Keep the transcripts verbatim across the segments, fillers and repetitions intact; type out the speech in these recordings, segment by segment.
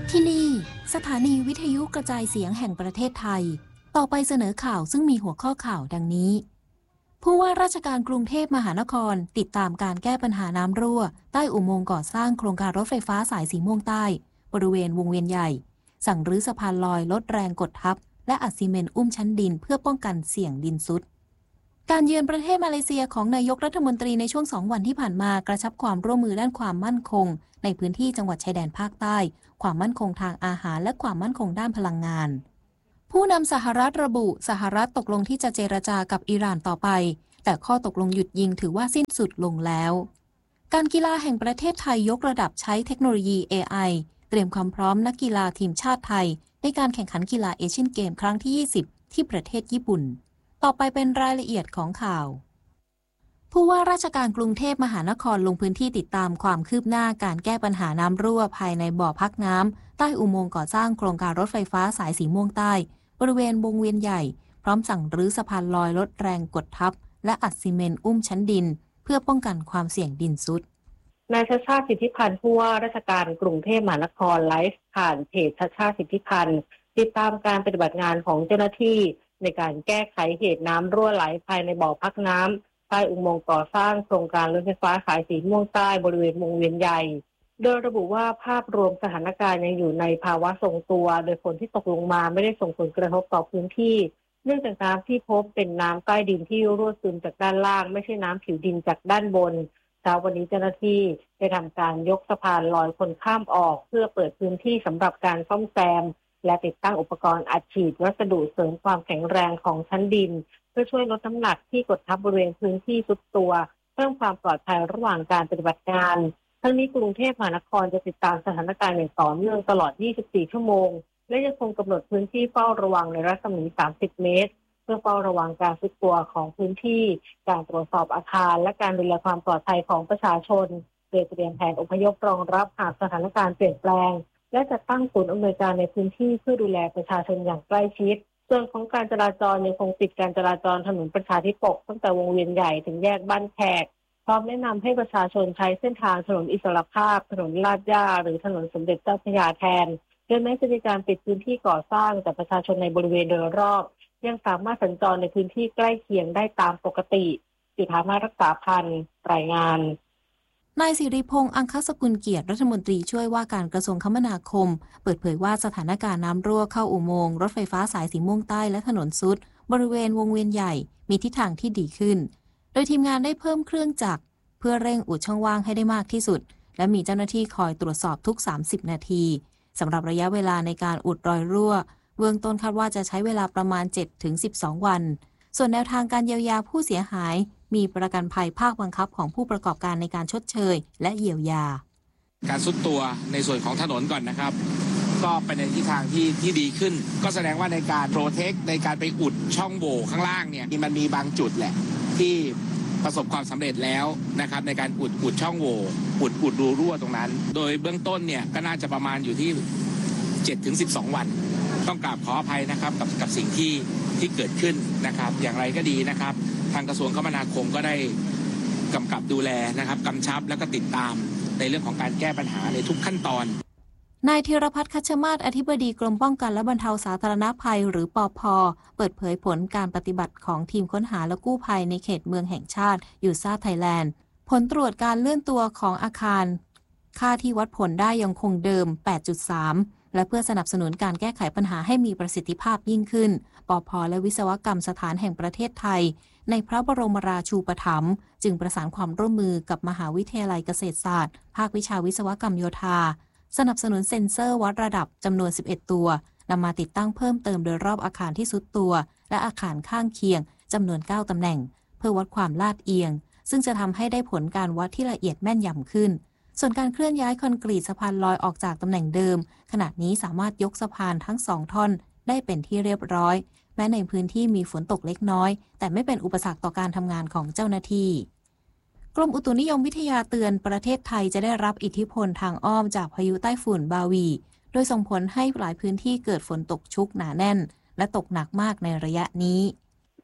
ที่นี่สถานีวิทยุกระจายเสียงแห่งประเทศไทยต่อไปเสนอข่าวซึ่งมีหัวข้อข่าวดังนี้ผู้ว่าราชการกรุงเทพมหานครติดตามการแก้ปัญหาน้ำรั่วใต้อุโมงค์ก่อสร้างโครงการรถไฟฟ้าสายสีม่วงใต้บริเวณวงเวียนใหญ่สั่งรื้อสะพานลอยลดแรงกดทับและอัดซีเมนต์อุ้มชั้นดินเพื่อป้องกันเสี่ยงดินซุดการเยือนประเทศมาเลเซียของนายกรัฐมนตรีในช่วงสองวันที่ผ่านมากระชับความร่วมมือด้านความมั่นคงในพื้นที่จังหวัดชายแดนภาคใต้ความมั่นคงทางอาหารและความมั่นคงด้านพลังงานผู้นำสหรัฐระบุสหรัฐตกลงที่จะเจรจากับอิหร่านต่อไปแต่ข้อตกลงหยุดยิงถือว่าสิ้นสุดลงแล้วการกีฬาแห่งประเทศไทยยกระดับใช้เทคโนโลยี เอ ไอ เตรียมความพร้อมนักกีฬาทีมชาติไทยในการแข่งขันกีฬาเอเชียนเกมครั้งที่ยี่สิบที่ประเทศญี่ปุ่นต่อไปเป็นรายละเอียดของข่าวผู้ว่าราชการกรุงเทพมหานครลงพื้นที่ติดตามความคืบหน้าการแก้ปัญหาน้ำรั่วภายในบ่อพักน้ำใต้อุโมงค์ก่อสร้างโครงการรถไฟฟ้าสายสีม่วงใต้บริเวณวงเวียนใหญ่พร้อมสั่งรื้อสะพานลอยลดแรงกดทับและอัดซีเมนต์อุ้มชั้นดินเพื่อป้องกันความเสี่ยงดินซุดนายชาติชาติสิทธิพันธ์ผู้ว่าราชการกรุงเทพมหานครไลฟ์ผ่านเพจชาติชาติสิทธิพันธ์ติดตามการปฏิบัติงานของเจ้าหน้าที่ในการแก้ไขเหตุน้ำรั่วไหลภายในบ่อพักน้ำใต้อุโมงค์ก่อสร้างโครงการรถไฟฟ้าสายสีม่วงใต้บริเวณวงเวียนใหญ่โดยระบุว่าภาพรวมสถานการณ์ยังอยู่ในภาวะทรงตัวโดยฝนที่ตกลงมาไม่ได้ส่งผลกระทบต่อพื้นที่เนื่องจากน้ำที่พบเป็นน้ำใต้ดินที่รั่วซึมจากด้านล่างไม่ใช่น้ำผิวดินจากด้านบนเช้าวันนี้เจ้าหน้าที่ได้ทำการยกสะพานลอยคนข้ามออกเพื่อเปิดพื้นที่สำหรับการซ่อมแซมและติดตั้งอุปกรณ์อัดฉีดวัสดุเสริมความแข็งแรงของชั้นดินเพื่อช่วยลดน้ำหนักที่กดทับบริเวณพื้นที่ทรุดตัวเพิ่มความปลอดภัยระหว่างการปฏิบัติงานทั้งนี้กรุงเทพมหานครจะติดตามสถานการณ์อย่างต่อเนื่องตลอดยี่สิบสี่ชั่วโมงและยังคงกำหนดพื้นที่เฝ้าระวังในรัศมีสามสิบเมตรเพื่อเฝ้าระวังการทรุดตัวของพื้นที่การตรวจสอบอาคารและการดูแลความปลอดภัยของประชาชนโดยเตรียมแผนอพยพรองรับหากสถานการณ์เปลี่ยนแปลงและจะตั้งศูนย์อำนวยการในพื้นที่เพื่อดูแลประชาชนอย่างใกล้ชิดส่วนของการจราจรยังคงปิดการจราจรถนนประชาธิปกตั้งแต่วงเวียนใหญ่ถึงแยกบ้านแขกพร้อมแนะนำให้ประชาชนใช้เส้นทางถนนอิสรภาพถนนลาดย่าหรือถนนสมเด็จเจ้าพระยาแทนโดยแม้จะมีการปิดพื้นที่ก่อสร้างแต่ประชาชนในบริเวณโดยรอบยังสามารถสัญจรในพื้นที่ใกล้เคียงได้ตามปกติจุฑามารักษาพันธ์รายงานนายสิริพงษ์อังคสกุลเกียรติรัฐมนตรีช่วยว่าการกระทรวงคมนาคมเปิดเผยว่าสถานการณ์น้ำรั่วเข้าอุโมงค์รถไฟฟ้าสายสีม่วงใต้และถนนซุดบริเวณวงเวียนใหญ่มีทิศทางที่ดีขึ้นโดยทีมงานได้เพิ่มเครื่องจักรเพื่อเร่งอุดช่องว่างให้ได้มากที่สุดและมีเจ้าหน้าที่คอยตรวจสอบทุกสามสิบนาทีสำหรับระยะเวลาในการอุดรอยรั่วเบื้องต้นคาดว่าจะใช้เวลาประมาณ เจ็ดถึงสิบสอง วันส่วนแนวทางการเยียวยาผู้เสียหายมีประกันภัยภาคบังคับของผู้ประกอบการในการชดเชยและเยียวยาการซุดตัวในส่วนของถนนก่อนนะครับก็ไปในทิศทางที่ที่ดีขึ้นก็แสดงว่าในการโปรเทคในการไปอุดช่องโหว่ข้างล่างเนี่ยมันมีบางจุดแหละที่ประสบความสำเร็จแล้วนะครับในการอุดอุดช่องโหว่อุดอุดรูรั่วตรงนั้นโดยเบื้องต้นเนี่ยก็น่าจะประมาณอยู่ที่ เจ็ดถึงสิบสอง วันต้องกราบขออภัยนะครับกับกับสิ่งที่ที่เกิดขึ้นนะครับอย่างไรก็ดีนะครับทางกระทรวงคมนาคมก็ได้กำกับดูแลนะครับกำชับและก็ติดตามในเรื่องของการแก้ปัญหาในทุกขั้นตอนนายธีรพัฒน์คัชมาศอธิบดีกรมป้องกันและบรรเทาสาธารณภัยหรือปภ.เปิดเผยผลการปฏิบัติของทีมค้นหาและกู้ภัยในเขตเมืองแห่งชาติยูซ่าไทยแลนด์ผลตรวจการเลื่อนตัวของอาคารค่าที่วัดผลได้ยังคงเดิม แปดจุดสาม และเพื่อสนับสนุนการแก้ไขปัญหาให้มีประสิทธิภาพยิ่งขึ้นปภ.และวิศวกรรมสถานแห่งประเทศไทยในพระบรมราชูปถัมภ์จึงประสานความร่วมมือกับมหาวิทยาลัยเกษตรศาสตร์ภาควิชาวิศวกรรมโยธาสนับสนุนเซ็นเซอร์วัดระดับจำนวนสิบเอ็ดตัวนำมาติดตั้งเพิ่มเติมโดยรอบอาคารที่ซุดตัวและอาคารข้างเคียงจำนวนเก้าตำแหน่งเพื่อวัดความลาดเอียงซึ่งจะทำให้ได้ผลการวัดที่ละเอียดแม่นยำขึ้นส่วนการเคลื่อนย้ายคอนกรีตสะพานลอยออกจากตำแหน่งเดิมขณะนี้สามารถยกสะพานทั้งสองท่อนได้เป็นที่เรียบร้อยแม้ในพื้นที่มีฝนตกเล็กน้อยแต่ไม่เป็นอุปสรรคต่อการทำงานของเจ้าหน้าที่กรมอุตุนิยมวิทยาเตือนประเทศไทยจะได้รับอิทธิพลทางอ้อมจากพายุใต้ฝุ่นบาวีโดยส่งผลให้หลายพื้นที่เกิดฝนตกชุกหนาแน่นและตกหนักมากในระยะนี้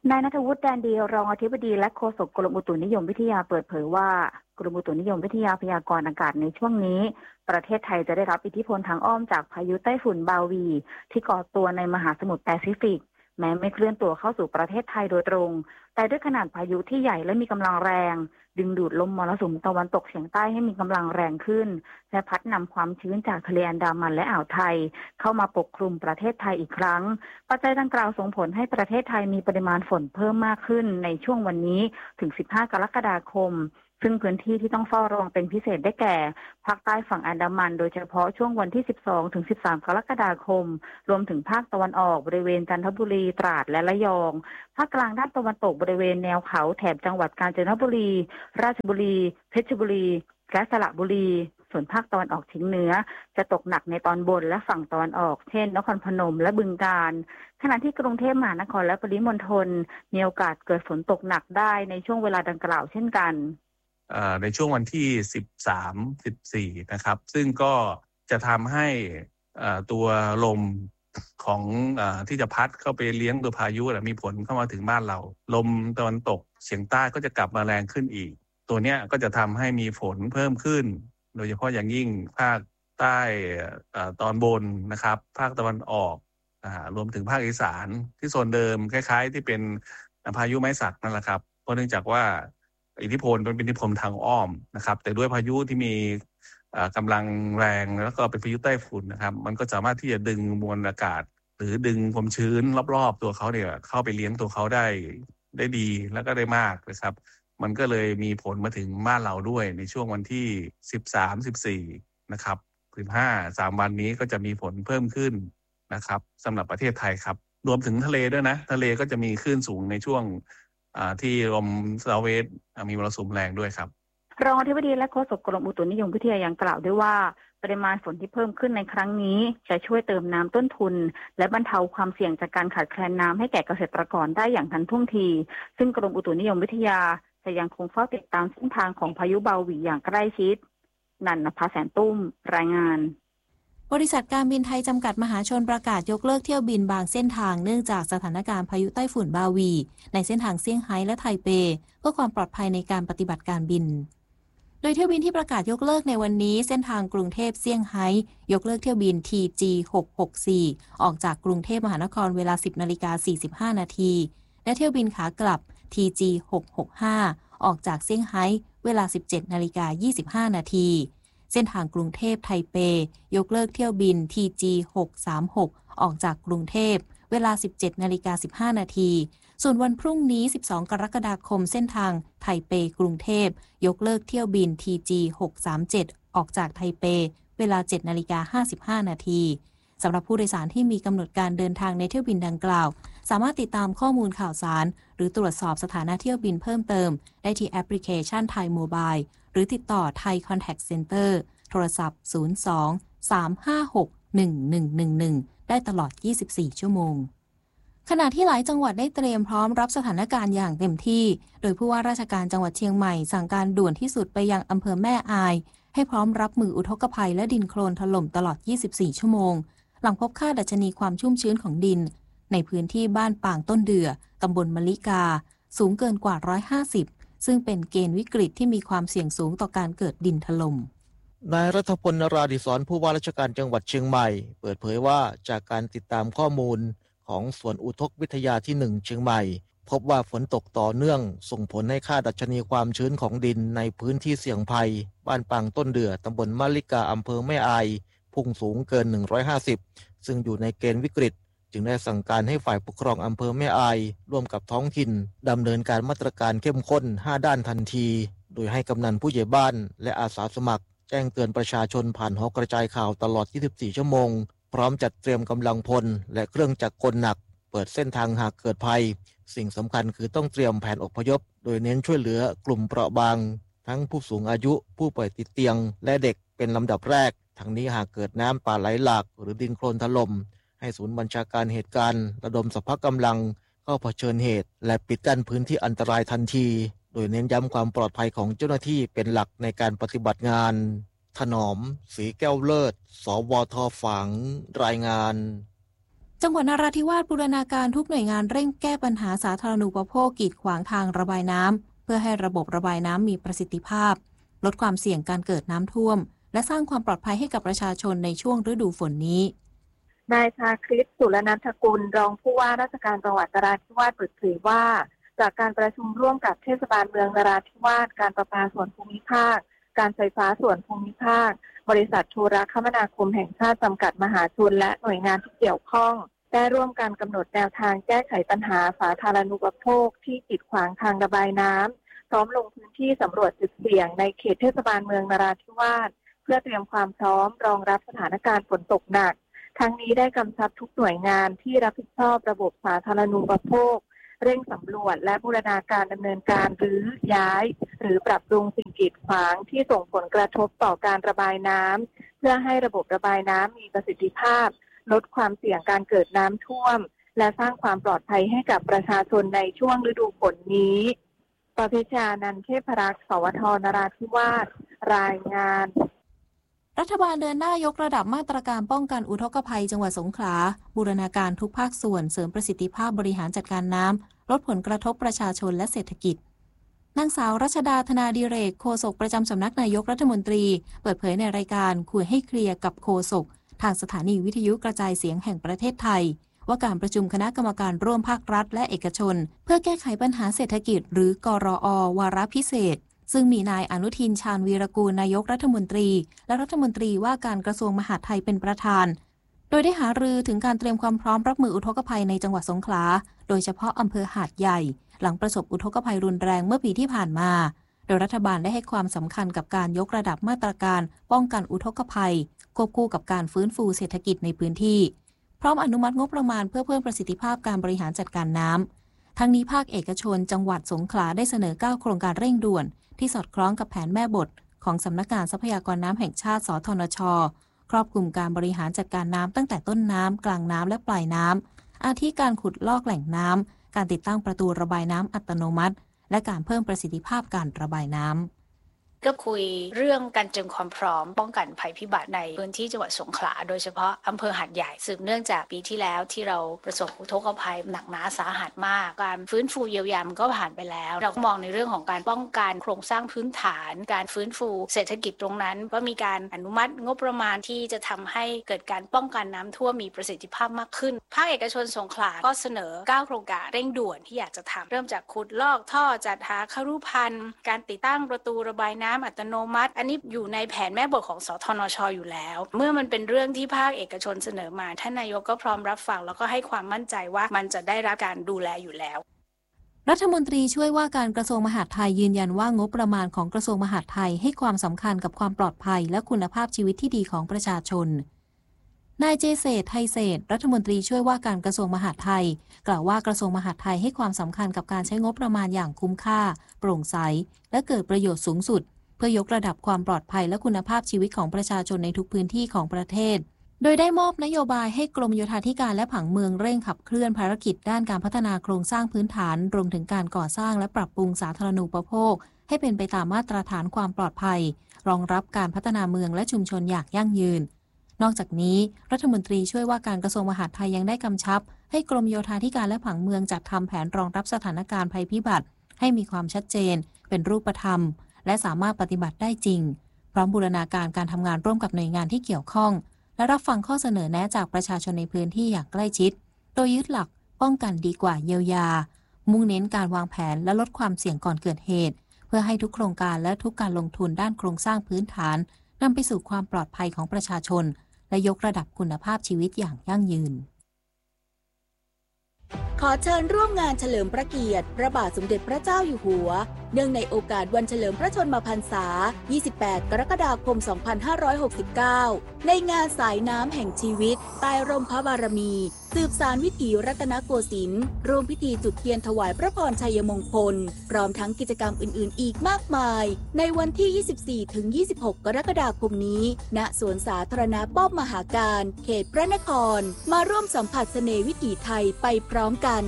นายณัฐวุฒิ แดนดีรองอธิบดีและโฆษกกรมอุตุนิยมวิทยาเปิดเผยว่ากรมอุตุนิยมวิทยาพยากรณ์อากาศในช่วงนี้ประเทศไทยจะได้รับอิทธิพลทางอ้อมจากพายุไต้ฝุ่นบาวีที่ก่อตัวในมหาสมุทรแปซิฟิกแม้ไม่เคลื่อนตัวเข้าสู่ประเทศไทยโดยตรงแต่ด้วยขนาดพายุที่ใหญ่และมีกำลังแรงดึงดูดลมมรสุมตะวันตกเฉียงใต้ให้มีกำลังแรงขึ้นและพัดนำความชื้นจากทะเลอันดามันและอ่าวไทยเข้ามาปกคลุมประเทศไทยอีกครั้งปัจจัยดังกล่าวส่งผลให้ประเทศไทยมีปริมาณฝนเพิ่มมากขึ้นในช่วงวันนี้ถึงสิบห้ากรกฎาคมซึ่งพื้นที่ที่ต้องเฝ้าระวังเป็นพิเศษได้แก่ภาคใต้ฝั่งอันดามันโดยเฉพาะช่วงวันที่สิบสองถึงสิบสามกรกฎาคมรวมถึงภาคตะวันออกบริเวณจันทบุรีตราดและระยองภาคกลางด้านตะวันตกบริเวณแนวเขาแถบจังหวัดกาญจนบุรีราชบุรีเพชรบุรีและสระบุรีส่วนภาคตะวันออกเฉียงเหนือจะตกหนักในตอนบนและฝั่งตะวันออกเช่นนครพนมและบึงกาฬขณะที่กรุงเทพมหานครและปริมณฑลมีโอกาสเกิดฝนตกหนักได้ในช่วงเวลาดังกล่าวเช่นกันในช่วงวันที่สิบสาม สิบสี่นะครับซึ่งก็จะทำให้ตัวลมของที่จะพัดเข้าไปเลี้ยงตัวพายุมีผลเข้ามาถึงบ้านเราลมตะวันตกเฉียงใต้ก็จะกลับมาแรงขึ้นอีกตัวเนี้ยก็จะทำให้มีฝนเพิ่มขึ้นโดยเฉพาะอย่างยิ่งภาคใต้ตอนบนนะครับภาคตะวันออกรวมถึงภาคอีสานที่โซนเดิมคล้ายๆที่เป็นพายุไม้สักนั่นแหละครับเพราะเนื่องจากว่าอิทธิพลเป็นอิทธิพลทางอ้อมนะครับแต่ด้วยพายุที่มีกำลังแรงแล้วก็เป็นพายุไต้ฝุ่นนะครับมันก็สามารถที่จะดึงมวลอากาศหรือดึงความชื้นรอบๆตัวเขาเนี่ยเข้าไปเลี้ยงตัวเขาได้ได้ดีแล้วก็ได้มากนะครับมันก็เลยมีผลมาถึงบ้านเราด้วยในช่วงวันที่สิบสาม สิบสี่นะครับสิบห้า สามวันนี้ก็จะมีฝนเพิ่มขึ้นนะครับสำหรับประเทศไทยครับรวมถึงทะเลด้วยนะทะเลก็จะมีคลื่นสูงในช่วงที่ลมเซาท์เวสต์มีมรสุมแรงด้วยครับรองอธิบดีและโฆษกกรมอุตุนิยมวิทยายังกล่าวด้วยว่าปริมาณฝนที่เพิ่มขึ้นในครั้งนี้จะช่วยเติมน้ำต้นทุนและบรรเทาความเสี่ยงจากการขาดแคลนน้ำให้แก่เกษตรกรได้อย่างทันท่วงทีซึ่งกรมอุตุนิยมวิทยาจะยังคงเฝ้าติดตามเส้นทางของพายุบาหวีอย่างใกล้ชิดนันนภาแสนตุ้มรายงานบริษัทการบินไทยจำกัดมหาชนประกาศยกเลิกเที่ยวบินบางเส้นทางเนื่องจากสถานการณ์พายุไต้ฝุ่นบาวีในเส้นทางเซี่ยงไฮ้และไทเปเพื่อความปลอดภัยในการปฏิบัติการบินโดยเที่ยวบินที่ประกาศยกเลิกในวันนี้เส้นทางกรุงเทพเซี่ยงไฮ้ยกเลิกเที่ยวบิน ที จี หกหกสี่ ออกจากกรุงเทพมหานครเวลา สิบนาฬิกาสี่สิบห้านาทีและเที่ยวบินขากลับ ที จี หกหกห้า ออกจากเซี่ยงไฮ้เวลา สิบเจ็ดนาฬิกายี่สิบห้านาทีเส้นทางกรุงเทพไทเปยกเลิกเที่ยวบิน ที จี หกสามหก ออกจากกรุงเทพเวลา สิบเจ็ดนาฬิกาสิบห้านาทีส่วนวันพรุ่งนี้สิบสองกรกฎาคมเส้นทางไทเปกรุงเทพยกเลิกเที่ยวบิน ที จี หกสามเจ็ด ออกจากไทเปเวลา เจ็ดนาฬิกาห้าสิบห้านาทีสำหรับผู้โดยสารที่มีกำหนดการเดินทางในเที่ยวบินดังกล่าวสามารถติดตามข้อมูลข่าวสารหรือตรวจสอบสถานะเที่ยวบินเพิ่มเติมได้ที่แอปพลิเคชันไทยโมบายหรือติดต่อไทยคอนแทคเซ็นเตอร์โทรศัพท์ศูนย์ สอง สาม ห้า หก หนึ่ง หนึ่ง หนึ่ง หนึ่งได้ตลอดยี่สิบสี่ชั่วโมงขณะที่หลายจังหวัดได้เตรียมพร้อมรับสถานการณ์อย่างเต็มที่โดยผู้ว่าราชการจังหวัดเชียงใหม่สั่งการด่วนที่สุดไปยังอำเภอแม่อายให้พร้อมรับมืออุทกภัยและดินโคลนถล่มตลอดยี่สิบสี่ชั่วโมงหลังพบค่าดัชนีความชุ่มชื้นของดินในพื้นที่บ้านป่างต้นเดือตำบลมะลิกาสูงเกินกว่าหนึ่งร้อยห้าสิบซึ่งเป็นเกณฑ์วิกฤตที่มีความเสี่ยงสูงต่อการเกิดดินถล่มนายรัฐพล นราธิศรผู้ว่าราชการจังหวัดเชียงใหม่เปิดเผยว่าจากการติดตามข้อมูลของสวนอุทกวิทยาที่หนึ่งเชียงใหม่พบว่าฝนตกต่อเนื่องส่งผลให้ค่าดัชนีความชื้นของดินในพื้นที่เสี่ยงภัยบ้านปางต้นเดือตำบลมะลิกาอำเภอแม่อายพุ่งสูงเกินหนึ่งร้อยห้าสิบซึ่งอยู่ในเกณฑ์วิกฤตจึงได้สั่งการให้ฝ่ายปกครองอำเภอแม่อายร่วมกับท้องถิ่นดำเนินการมาตรการเข้มข้นห้าด้านทันทีโดยให้กำนันผู้ใหญ่บ้านและอาสาสมัครแจ้งเตือนประชาชนผ่านหอกระจายข่าวตลอดยี่สิบสี่ชั่วโมงพร้อมจัดเตรียมกำลังพลและเครื่องจักรกลหนักเปิดเส้นทางหากเกิดภัยสิ่งสำคัญคือต้องเตรียมแผนอพยพโดยเน้นช่วยเหลือกลุ่มเปราะบางทั้งผู้สูงอายุผู้ป่วยติดเตียงและเด็กเป็นลำดับแรกทั้งนี้หากเกิดน้ำป่าไหลหลากหรือดินโคลนถล่มให้ศูนย์บัญชาการเหตุการณ์ระดมสรรพกำลังเข้าเผชิญเหตุและปิดกั้นพื้นที่อันตรายทันทีโดยเน้นย้ำความปลอดภัยของเจ้าหน้าที่เป็นหลักในการปฏิบัติงานถนอมศรีแก้วเลิศสวทฝางรายงานจังหวัดนราธิวาสบูรณาการทุกหน่วยงานเร่งแก้ปัญหาสาธารณูปโภคกีดขวางทางระบายน้ำเพื่อให้ระบบระบายน้ำมีประสิทธิภาพลดความเสี่ยงการเกิดน้ำท่วมและสร้างความปลอดภัยให้กับประชาชนในช่วงฤดูฝนนี้นายชาคริต สุรนันทกุลรองผู้ว่าราชการจังหวัดนราธิวาสเปิดเผยว่าจากการประชุมร่วมกับเทศบาลเมืองนราธิวาสการประปาส่วนภูมิภาคการไฟฟ้าส่วนภูมิภาคบริษัทโทรคมนาคมแห่งชาติจำกัดมหาชนและหน่วยงานที่เกี่ยวข้องได้ร่วมกันกำหนดแนวทางแก้ไขปัญหาสาธารณูปโภคที่กีดขวางทางระบายน้ำพร้อมลงพื้นที่สำรวจจุดเสี่ยงในเขตเทศบาลเมืองนราธิวาสเพื่อเตรียมความพร้อมรองรับสถานการณ์ฝนตกหนักทั้งนี้ได้กำชับทุกหน่วยงานที่รับผิดชอบระบบสาธารณูปโภคเร่งสำรวจและบูรณาการดำเนินการหรือย้ายหรือปรับปรุงสิ่งกีดขวางที่ส่งผลกระทบต่อการระบายน้ำเพื่อให้ระบบระบายน้ำมีประสิทธิภาพลดความเสี่ยงการเกิดน้ำท่วมและสร้างความปลอดภัยให้กับประชาชนในช่วงฤดูฝนนี้ปพิชานันท์เทพรักษ์สวทนราธิวาสรายงานรัฐบาลเดินหน้ายกระดับมาตรการป้องกันอุทกภัยจังหวัดสงขลาบูรณาการทุกภาคส่วนเสริมประสิทธิภาพบริหารจัดการน้ำลดผลกระทบประชาชนและเศรษฐกิจนางสาวรัชดาธนาดิเรกโฆษกประจำสำนักนายกรัฐมนตรีเปิดเผยในรายการคุยให้เคลียร์กับโฆษกทางสถานีวิทยุกระจายเสียงแห่งประเทศไทยว่าการประชุมคณะกรรมการร่วมภาครัฐและเอกชนเพื่อแก้ไขปัญหาเศรษฐกิจหรือกรอ.วาระพิเศษซึ่งมีนายอนุทินชาญวีรกูลนายกรัฐมนตรีและรัฐมนตรีว่าการกระทรวงมหาดไทยเป็นประธานโดยได้หารือถึงการเตรียมความพร้อมรับมืออุทกภัยในจังหวัดสงขลาโดยเฉพาะอำเภอหาดใหญ่หลังประสบอุทกภัยรุนแรงเมื่อปีที่ผ่านมาโดยรัฐบาลได้ให้ความสำคัญกับการยกระดับมาตรการป้องกันอุทกภัยควบคู่กับการฟื้นฟูเศรษฐกิจในพื้นที่พร้อมอนุมัติงบประมาณเพื่อเพิ่มประสิทธิภาพการบริหารจัดการน้ำทั้งนี้ภาคเอกชนจังหวัดสงขลาได้เสนอเก้าโครงการเร่งด่วนที่สอดคล้องกับแผนแม่บทของสำนักงานทรัพยากรน้ำแห่งชาติสทนช.ครอบคลุมการบริหารจัดการน้ำตั้งแต่ต้นน้ำกลางน้ำและปลายน้ำอาทิการขุดลอกแหล่งน้ำการติดตั้งประตูระบายน้ำอัตโนมัติและการเพิ่มประสิทธิภาพการระบายน้ำก็คุยเรื่องการเตรียมความพร้อมป้องกันภัยพิบัติในพื้นที่จังหวัดสงขลาโดยเฉพาะอำเภอหาดใหญ่สืบเนื่องจากปีที่แล้วที่เราประสบอุทกภัยหนักหนาสาหัสมากการฟื้นฟูเยียวยามันก็ผ่านไปแล้วเรามองในเรื่องของการป้องกันโครงสร้างพื้นฐานการฟื้นฟูเศรษฐกิจตรงนั้นก็มีการอนุมัติงบประมาณที่จะทำให้เกิดการป้องกันน้ำท่วมมีประสิทธิภาพมากขึ้นภาคเอกชนสงขลาก็เสนอเก้าโครงการเร่งด่วนที่อยากจะทำเริ่มจากขุดลอกท่อจัดหาคฤภัณฑ์การติดตั้งประตูระบายน้ำอัตโนมัติอันนี้อยู่ในแผนแม่บทของสทนช.อยู่แล้วเมื่อมันเป็นเรื่องที่ภาคเอกชนเสนอมาท่านนายกก็พร้อมรับฟังแล้วก็ให้ความมั่นใจว่ามันจะได้รับการดูแลอยู่แล้วรัฐมนตรีช่วยว่าการกระทรวงมหาดไทยยืนยันว่างบประมาณของกระทรวงมหาดไทยให้ความสำคัญกับความปลอดภัยและคุณภาพชีวิตที่ดีของประชาชนนายเจเศรษฐ์ไทยเศรษฐ์รัฐมนตรีช่วยว่าการกระทรวงมหาดไทยกล่าวว่ากระทรวงมหาดไทยให้ความสำคัญกับการใช้งบประมาณอย่างคุ้มค่าโปร่งใสและเกิดประโยชน์สูงสุดเพื่อยกระดับความปลอดภัยและคุณภาพชีวิตของประชาชนในทุกพื้นที่ของประเทศโดยได้มอบนโยบายให้กรมโยธาธิการและผังเมืองเร่งขับเคลื่อนภารกิจด้านการพัฒนาโครงสร้างพื้นฐานรวมถึงการก่อสร้างและปรับปรุงสาธารณูปโภคให้เป็นไปตามมาตรฐานความปลอดภัยรองรับการพัฒนาเมืองและชุมชนอย่างยั่งยืนนอกจากนี้รัฐมนตรีช่วยว่าการกระทรวงมหาดไทยยังได้กำชับให้กรมโยธาธิการและผังเมืองจัดทำแผนรองรับสถานการณ์ภัยพิบัติให้มีความชัดเจนเป็นรูปธรรมและสามารถปฏิบัติได้จริงพร้อมบูรณาการการทำงานร่วมกับหน่วยงานที่เกี่ยวข้องและรับฟังข้อเสนอแนะจากประชาชนในพื้นที่อย่างใกล้ชิดโดยยึดหลักป้องกันดีกว่าเยียวยามุ่งเน้นการวางแผนและลดความเสี่ยงก่อนเกิดเหตุเพื่อให้ทุกโครงการและทุกการลงทุนด้านโครงสร้างพื้นฐานนำไปสู่ความปลอดภัยของประชาชนและยกระดับคุณภาพชีวิตอย่างยั่งยืนขอเชิญร่วมงานเฉลิมพระเกียรติพระบาทสมเด็จพระเจ้าอยู่หัวเนื่องในโอกาสวันเฉลิมพระชนมพรรษายี่สิบแปดกรกฎาคมสองพันห้าร้อยหกสิบเก้าในงานสายน้ำแห่งชีวิตใต้ร่มพระบารมีสืบสานวิถีรัตนโกสินทร์ร่วมพิธีจุดเทียนถวายพระพรชัยมงคลพร้อมทั้งกิจกรรมอื่นๆอีกมากมายในวันที่ ยี่สิบสี่ถึงยี่สิบหก กรกฎาคมนี้ณสวนสาธารณะป้อมมหาการเขตพระนครมาร่วมสัมผัสเสน่ห์วิถีไทยไปพร้อมกัน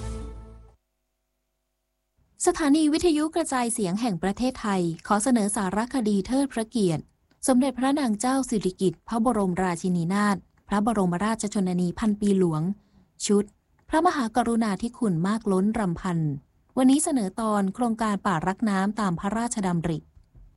สถานีวิทยุกระจายเสียงแห่งประเทศไทยขอเสนอสารคดีเทิดพระเกียรติสมเด็จพระนางเจ้าสิริกิติ์พระบรมราชินีนาถพระบรมราชชนนีพันปีหลวงชุดพระมหากรุณาธิคุณมากล้นรำพันวันนี้เสนอตอนโครงการป่ารักน้ำตามพระราชดำริ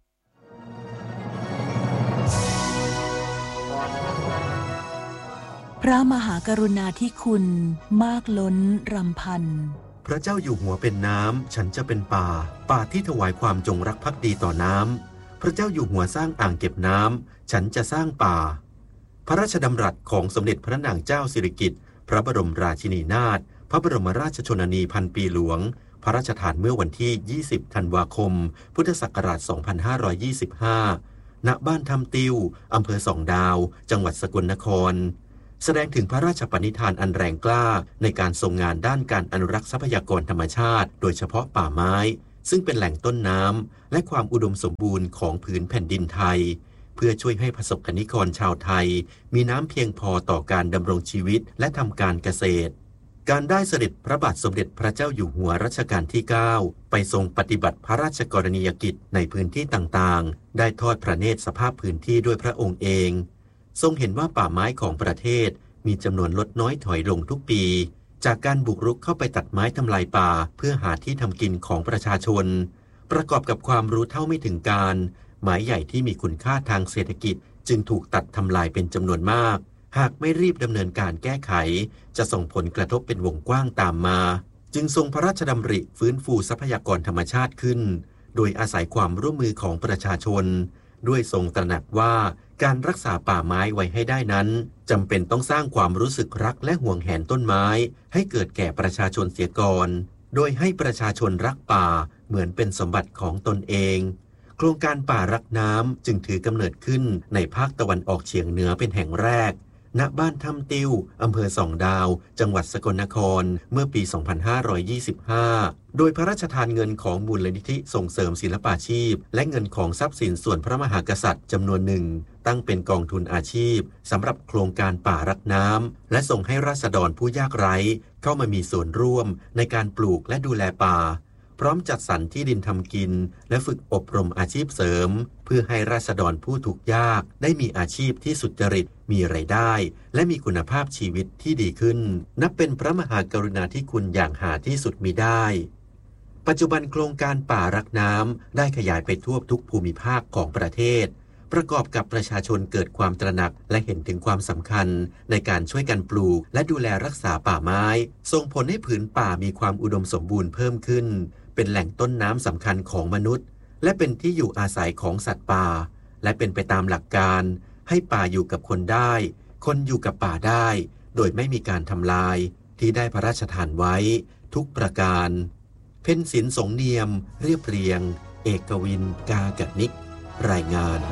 พระมหากรุณาธิคุณมากล้นรำพันพระเจ้าอยู่หัวเป็นน้ำฉันจะเป็นป่าป่าที่ถวายความจงรักภักดีต่อน้ำพระเจ้าอยู่หัวสร้างอ่างเก็บน้ำฉันจะสร้างป่าพระราชดำรัสของสมเด็จพระนางเจ้าสิริกิติ์พระบรมราชินีนาถพระบรมราชชนนีพันปีหลวงพระราชทานเมื่อวันที่ยี่สิบธันวาคมพุทธศักราชสองพันห้าร้อยยี่สิบห้าณบ้านทำติวอำเภอสองดาวจังหวัดสกลนครแสดงถึงพระราชปณิธานอันแรงกล้าในการทรงงานด้านการอนุรักษ์ทรัพยากรธรรมชาติโดยเฉพาะป่าไม้ซึ่งเป็นแหล่งต้นน้ำและความอุดมสมบูรณ์ของผืนแผ่นดินไทยเพื่อช่วยให้ประสบกนิกรชาวไทยมีน้ำเพียงพอต่อการดำรงชีวิตและทำการเกษตรการได้เสด็จพระบาทสมเด็จพระเจ้าอยู่หัวรัชกาลที่เก้าไปทรงปฏิบัติพระราชกรณียกิจในพื้นที่ต่างๆได้ทอดพระเนตรสภาพพื้นที่ด้วยพระองค์เองทรงเห็นว่าป่าไม้ของประเทศมีจำนวนลดน้อยถอยลงทุกปีจากการบุกรุกเข้าไปตัดไม้ทำลายป่าเพื่อหาที่ทำกินของประชาชนประกอบกับความรู้เท่าไม่ถึงการไม้ใหญ่ที่มีคุณค่าทางเศรษฐกิจจึงถูกตัดทำลายเป็นจำนวนมากหากไม่รีบดำเนินการแก้ไขจะส่งผลกระทบเป็นวงกว้างตามมาจึงทรงพระราชดำริฟื้นฟูทรัพยากรธรรมชาติขึ้นโดยอาศัยความร่วมมือของประชาชนด้วยทรงตระหนักว่าการรักษาป่าไม้ไว้ให้ได้นั้นจำเป็นต้องสร้างความรู้สึกรักและห่วงแหนต้นไม้ให้เกิดแก่ประชาชนเสียก่อนโดยให้ประชาชนรักป่าเหมือนเป็นสมบัติของตนเองโครงการป่ารักน้ำจึงถือกำเนิดขึ้นในภาคตะวันออกเฉียงเหนือเป็นแห่งแรกณบ้านถ้ำติ้วอำเภอสองดาวจังหวัดสกลนครเมื่อปี สองพันห้าร้อยยี่สิบห้า โดยพระราชทานเงินของมูลนิธิส่งเสริมศิลปาชีพและเงินของทรัพย์สินส่วนพระมหากษัตริย์จำนวนหนึ่งตั้งเป็นกองทุนอาชีพสำหรับโครงการป่ารักน้ำและส่งให้ราษฎรผู้ยากไร้เข้ามามีส่วนร่วมในการปลูกและดูแลป่าพร้อมจัดสรรที่ดินทำกินและฝึกอบรมอาชีพเสริมเพื่อให้ราษฎรผู้ทุกข์ยากได้มีอาชีพที่สุจริตมีรายได้และมีคุณภาพชีวิตที่ดีขึ้นนับเป็นพระมหากรุณาธิคุณอย่างหาที่สุดมิได้ปัจจุบันโครงการป่ารักน้ำได้ขยายไปทั่วทุกภูมิภาคของประเทศประกอบกับประชาชนเกิดความตระหนักและเห็นถึงความสำคัญในการช่วยกันปลูกและดูแลรักษาป่าไม้ส่งผลให้ผืนป่ามีความอุดมสมบูรณ์เพิ่มขึ้นเป็นแหล่งต้นน้ำสำคัญของมนุษย์และเป็นที่อยู่อาศัยของสัตว์ป่าและเป็นไปตามหลักการให้ป่าอยู่กับคนได้คนอยู่กับป่าได้โดยไม่มีการทำลายที่ได้พระราชทานไว้ทุกประการเพ็ญศิลป์สงเนียมเรียบเรียงเอกวินกากนิกรายงาน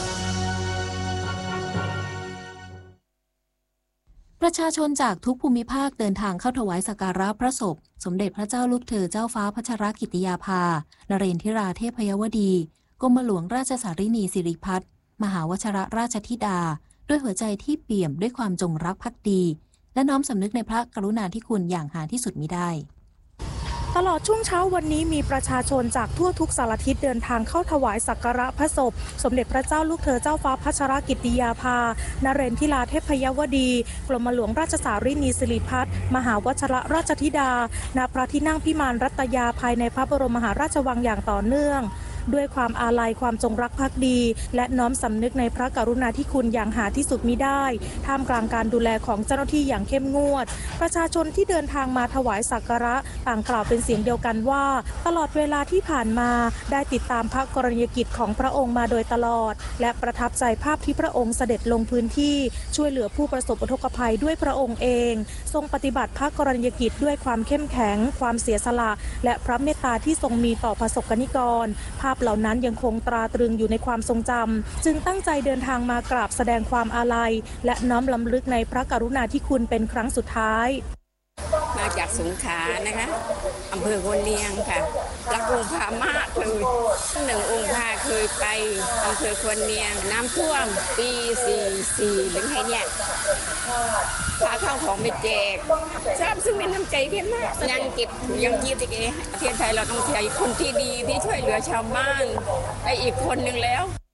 ประชาชนจากทุกภูมิภาคเดินทางเข้าถวายสักการะพระศพสมเด็จพระเจ้าลูกเธอเจ้าฟ้าพัชรกิติยาภานเรนทิราเทพยวดีกรมหลวงราชสารินีสิริพัฒน์มหาวชรราชธิดาด้วยหัวใจที่เปี่ยมด้วยความจงรักภักดีและน้อมสำนึกในพระกรุณาธิคุณอย่างหาที่สุดมิได้ตลอดช่วงเช้าวันนี้มีประชาชนจากทั่วทุกสารทิศเดินทางเข้าถวายสักการะพระศพสมเด็จพระเจ้าลูกเธอเจ้าฟ้าพัชรกิติยาภานเรนทิราเทพยวดีกรมหลวงราชสารินีสิริพัฒน์มหาวชรราชธิดาณพระที่นั่งพิมานรัตยาภายในพระบรมมหาราชวังอย่างต่อเนื่องด้วยความอาลัยความจงรักภักดีและน้อมสำนึกในพระกรุณาธิคุณอย่างหาที่สุดมิได้ท่ามกลางการดูแลของเจ้าหน้าที่อย่างเข้มงวดประชาชนที่เดินทางมาถวายสักการะต่างกล่าวเป็นเสียงเดียวกันว่าตลอดเวลาที่ผ่านมาได้ติดตามพระกรณียกิจของพระองค์มาโดยตลอดและประทับใจภาพที่พระองค์เสด็จลงพื้นที่ช่วยเหลือผู้ประสบอุทกภัยด้วยพระองค์เองทรงปฏิบัติพระกรณียกิจด้วยความเข้มแข็งความเสียสละและพระเมตตาที่ทรงมีต่อประสบกนิกรภาพเหล่านั้นยังคงตราตรึงอยู่ในความทรงจำจึงตั้งใจเดินทางมากราบแสดงความอาลัยและน้อมรำลึกในพระกรุณาธิคุณเป็นครั้งสุดท้ายมาจากสงขลานะคะอำเภอโพเนียงค่ะรักองค์พระมากเลยหนึ่งองค์พระเคยไปอำเภอโพเนียงน้ำท่วมปีสี่สี่ถึงให้เนี่ยพาเข้าของไปแจกทราบซึ่งเป็นน้ำใจเพียงมากยังเก็บยังยืดอีกประเทศไทยเราต้องใช้คนที่ดีที่ช่วยเหลือชาวบ้านไปอีกคนหนึ่งแล้ว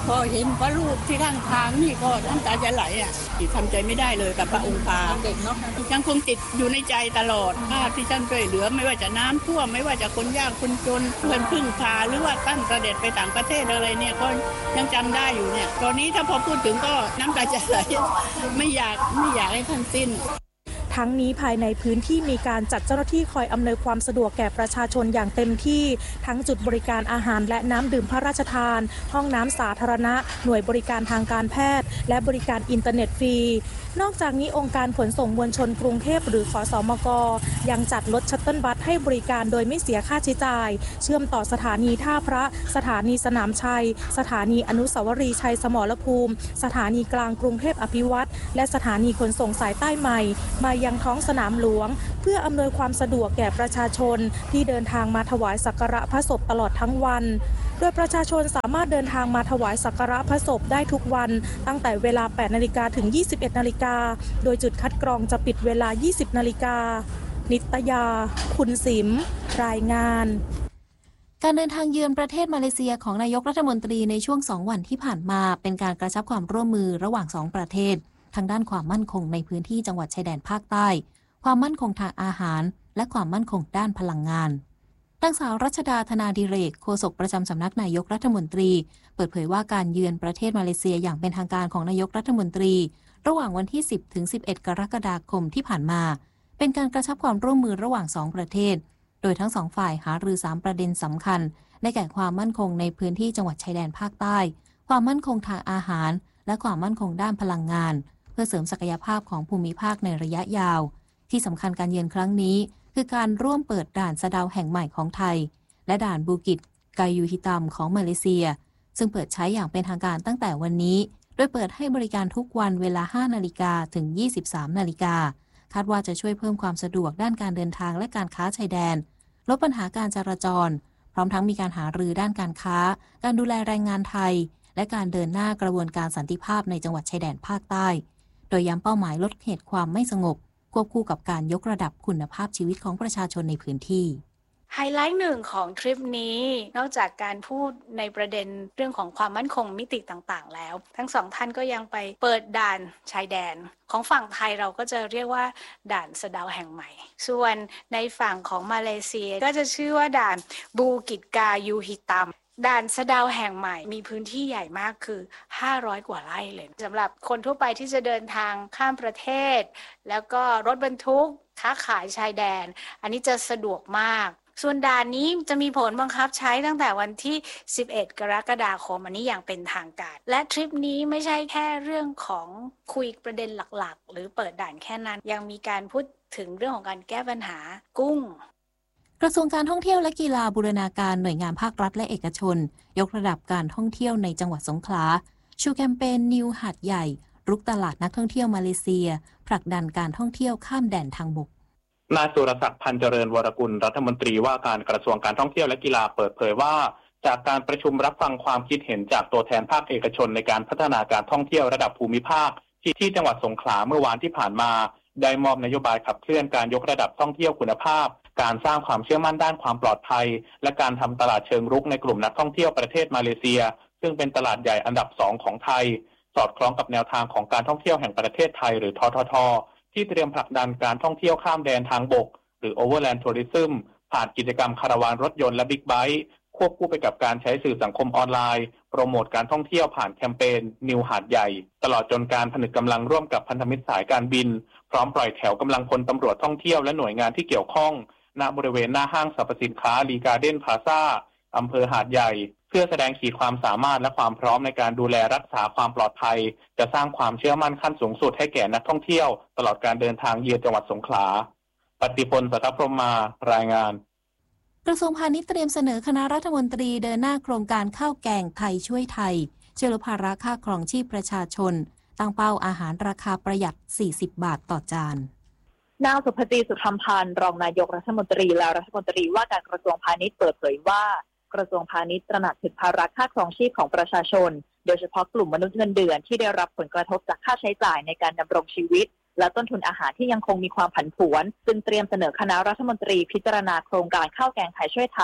พอเห็นพระรูปที่ข้างทางนี่ก็น้ำตาจะไหลอ่ะทำใจไม่ได้เลยกับพระองค์พาเด็กเนาะยังคงติดอยู่ในใจตลอดภาพที่ท่านช่วยเหลือไม่ว่าจะน้ำท่วมไม่ว่าจะคนยากคนจนเพื่อนพึ่งพาหรือว่าตั้งเสด็จไปต่างประเทศอะไรเนี่ยก็ยังจำได้อยู่เนี่ยตอนนี้ถ้าพอพูดถึงก็น้ำตาจะไหลไม่อยากไม่อยากให้ท่านสิ้นทั้งนี้ภายในพื้นที่มีการจัดเจ้าหน้าที่คอยอำนวยความสะดวกแก่ประชาชนอย่างเต็มที่ทั้งจุดบริการอาหารและน้ำดื่มพระราชทานห้องน้ำสาธารณะหน่วยบริการทางการแพทย์และบริการอินเทอร์เน็ตฟรีนอกจากนี้องค์การขนส่งมวลชนกรุงเทพหรือขสมกยังจัดรถชัตเติลบัสให้บริการโดยไม่เสียค่าใช้จ่ายเชื่อมต่อสถานีท่าพระสถานีสนามชัยสถานีอนุสาวรีย์ชัยสมรภูมิสถานีกลางกรุงเทพอภิวัตรและสถานีขนส่งสายใต้ใหม่มายังท้องสนามหลวงเพื่ออำนวยความสะดวกแก่ประชาชนที่เดินทางมาถวายสักการะพระศพตลอดทั้งวันโดยประชาชนสามารถเดินทางมาถวายสักการะพระศพได้ทุกวันตั้งแต่เวลา แปดนาฬิกา ถึง ยี่สิบเอ็ดนาฬิกาโดยจุดคัดกรองจะปิดเวลา ยี่สิบนาฬิกานิตยาคุณสิมรายงานการเดินทางเยือนประเทศมาเลเซียของนายกรัฐมนตรีในช่วงสองวันที่ผ่านมาเป็นการกระชับความร่วมมือระหว่างสองประเทศทางด้านความมั่นคงในพื้นที่จังหวัดชายแดนภาคใต้ความมั่นคงทางอาหารและความมั่นคงด้านพลังงานนางสาวรัชดาธนาดิเรกโฆษกประจำสำนักนายกรัฐมนตรีเปิดเผยว่าการเยือนประเทศมาเลเซียอย่างเป็นทางการของนายกรัฐมนตรีระหว่างวันที่ สิบถึงสิบเอ็ด กรกฎาคมที่ผ่านมาเป็นการกระชับความร่วมมือระหว่างสองประเทศโดยทั้งสองฝ่ายหารือสามประเด็นสำคัญได้แก่ความมั่นคงในพื้นที่จังหวัดชายแดนภาคใต้ความมั่นคงทางอาหารและความมั่นคงด้านพลังงานเพื่อเสริมศักยภาพของภูมิภาคในระยะยาวที่สำคัญการเยือนครั้งนี้คือการร่วมเปิดด่านสะเดาแห่งใหม่ของไทยและด่านบูกิตกายูฮิตัมของมาเลเซียซึ่งเปิดใช้อย่างเป็นทางการตั้งแต่วันนี้โดยเปิดให้บริการทุกวันเวลา ห้านาฬิกา ถึง ยี่สิบสามนาฬิกาคาดว่าจะช่วยเพิ่มความสะดวกด้านการเดินทางและการค้าชายแดนลดปัญหาการจราจรพร้อมทั้งมีการหารือด้านการค้าการดูแลแรงงานไทยและการเดินหน้ากระบวนการสันติภาพในจังหวัดชายแดนภาคใต้โดยย้ำเป้าหมายลดเหตุความไม่สงบควบคู่กับการยกระดับคุณภาพชีวิตของประชาชนในพื้นที่ไฮไลท์หนึ่งของทริปนี้นอกจากการพูดในประเด็นเรื่องของความมั่นคงมิติต่างๆแล้วทั้งสองท่านก็ยังไปเปิดด่านชายแดนของฝั่งไทยเราก็จะเรียกว่าด่านสะเดาแห่งใหม่ส่วนในฝั่งของมาเลเซียก็จะชื่อว่าด่านบูกิตกายูฮิตัมด่านสะเดาแห่งใหม่มีพื้นที่ใหญ่มากคือห้าร้อยกว่าไร่เลยสำหรับคนทั่วไปที่จะเดินทางข้ามประเทศแล้วก็รถบรรทุกค้าขายชายแดนอันนี้จะสะดวกมากส่วนด่านนี้จะมีผลบังคับใช้ตั้งแต่วันที่สิบเอ็ดกรกฎาคมอันนี้อย่างเป็นทางการและทริปนี้ไม่ใช่แค่เรื่องของคุยประเด็นหลักๆหรือเปิดด่านแค่นั้นยังมีการพูดถึงเรื่องของการแก้ปัญหากุ้งกระทรวงการท่องเที่ยวและกีฬาบูรณาการหน่วยงานภาครัฐและเอกชนยกระดับการท่องเที่ยวในจังหวัดสงขลาชูแคมเปญนิวหาดใหญ่รุกตลาดนักท่องเที่ยวมาเลเซียผลักดันการท่องเที่ยวข้ามแดนทางบกนายสุรศักดิ์พันเจริญวรกุลรัฐมนตรีว่าการกระทรวงการท่องเที่ยวและกีฬาเปิดเผยว่าจากการประชุมรับฟังความคิดเห็นจากตัวแทนภาคเอกชนในการพัฒนาการท่องเที่ยวระดับภูมิภาคที่ที่จังหวัดสงขลาเมื่อวานที่ผ่านมาได้มอบนโยบายขับเคลื่อนการยกระดับท่องเที่ยวคุณภาพการสร้างความเชื่อมั่นด้านความปลอดภัยและการทำตลาดเชิงรุกในกลุ่มนักท่องเที่ยวประเทศมาเลเซียซึ่งเป็นตลาดใหญ่อันดับสองของไทยสอดคล้องกับแนวทางของการท่องเที่ยวแห่งประเทศไทยหรือททท.ที่เตรียมผลักดันการท่องเที่ยวข้ามแดนทางบกหรือ Overland Tourism ผ่านกิจกรรมคาราวานรถยนต์และบิ๊กไบค์ควบคู่ไปกับการใช้สื่อสังคมออนไลน์โปรโมทการท่องเที่ยวผ่านแคมเปญนิวหาดใหญ่ตลอดจนการผนึกกำลังร่วมกับพันธมิตรสายการบินพร้อมปล่อยแถวกำลังพลตำรวจท่องเที่ยวและหน่วยงานที่เกี่ยวข้องณบริเวณหน้าห้างสรรพสินค้าลีการ์เด้นพลาซ่าอำเภอหาดใหญ่เพื่อแสดงขีดความสามารถและความพร้อมในการดูแลรักษาความปลอดภัยจะสร้างความเชื่อมั่นขั้นสูงสุดให้แก่นักท่องเที่ยวตลอดการเดินทางเยือนจังหวัดสงขลาปฏิพล สัทธพรหมารายงานกระทรวงพาณิชย์เตรียมเสนอคณะรัฐมนตรีเดินหน้าโครงการข้าวแกงไทยช่วยไทยช่วยลดภาระค่าครองชีพประชาชนตั้งเป้าอาหารราคาประหยัดสี่สิบบาทต่อจานนางสุภตีสุธรรมพันธ์รองนายกรัฐมนตรีและรัฐมนตรีว่าการกระทรวงพาณิชย์เปิดเผยว่ากระทรวงพาณิชย์ตระหนักถึงภาระค่าครองชีพของประชาชนโดยเฉพาะกลุ่มมนุษย์เงินเดือนที่ได้รับผลกระทบจากค่าใช้จ่ายในการดำรงชีวิตและต้นทุนอาหารที่ยังคงมีความผันผวนจึงเตรียมเสนอคณะรัฐมนตรีพิจารณาโครงการข้าวแกงไทยช่วยไทย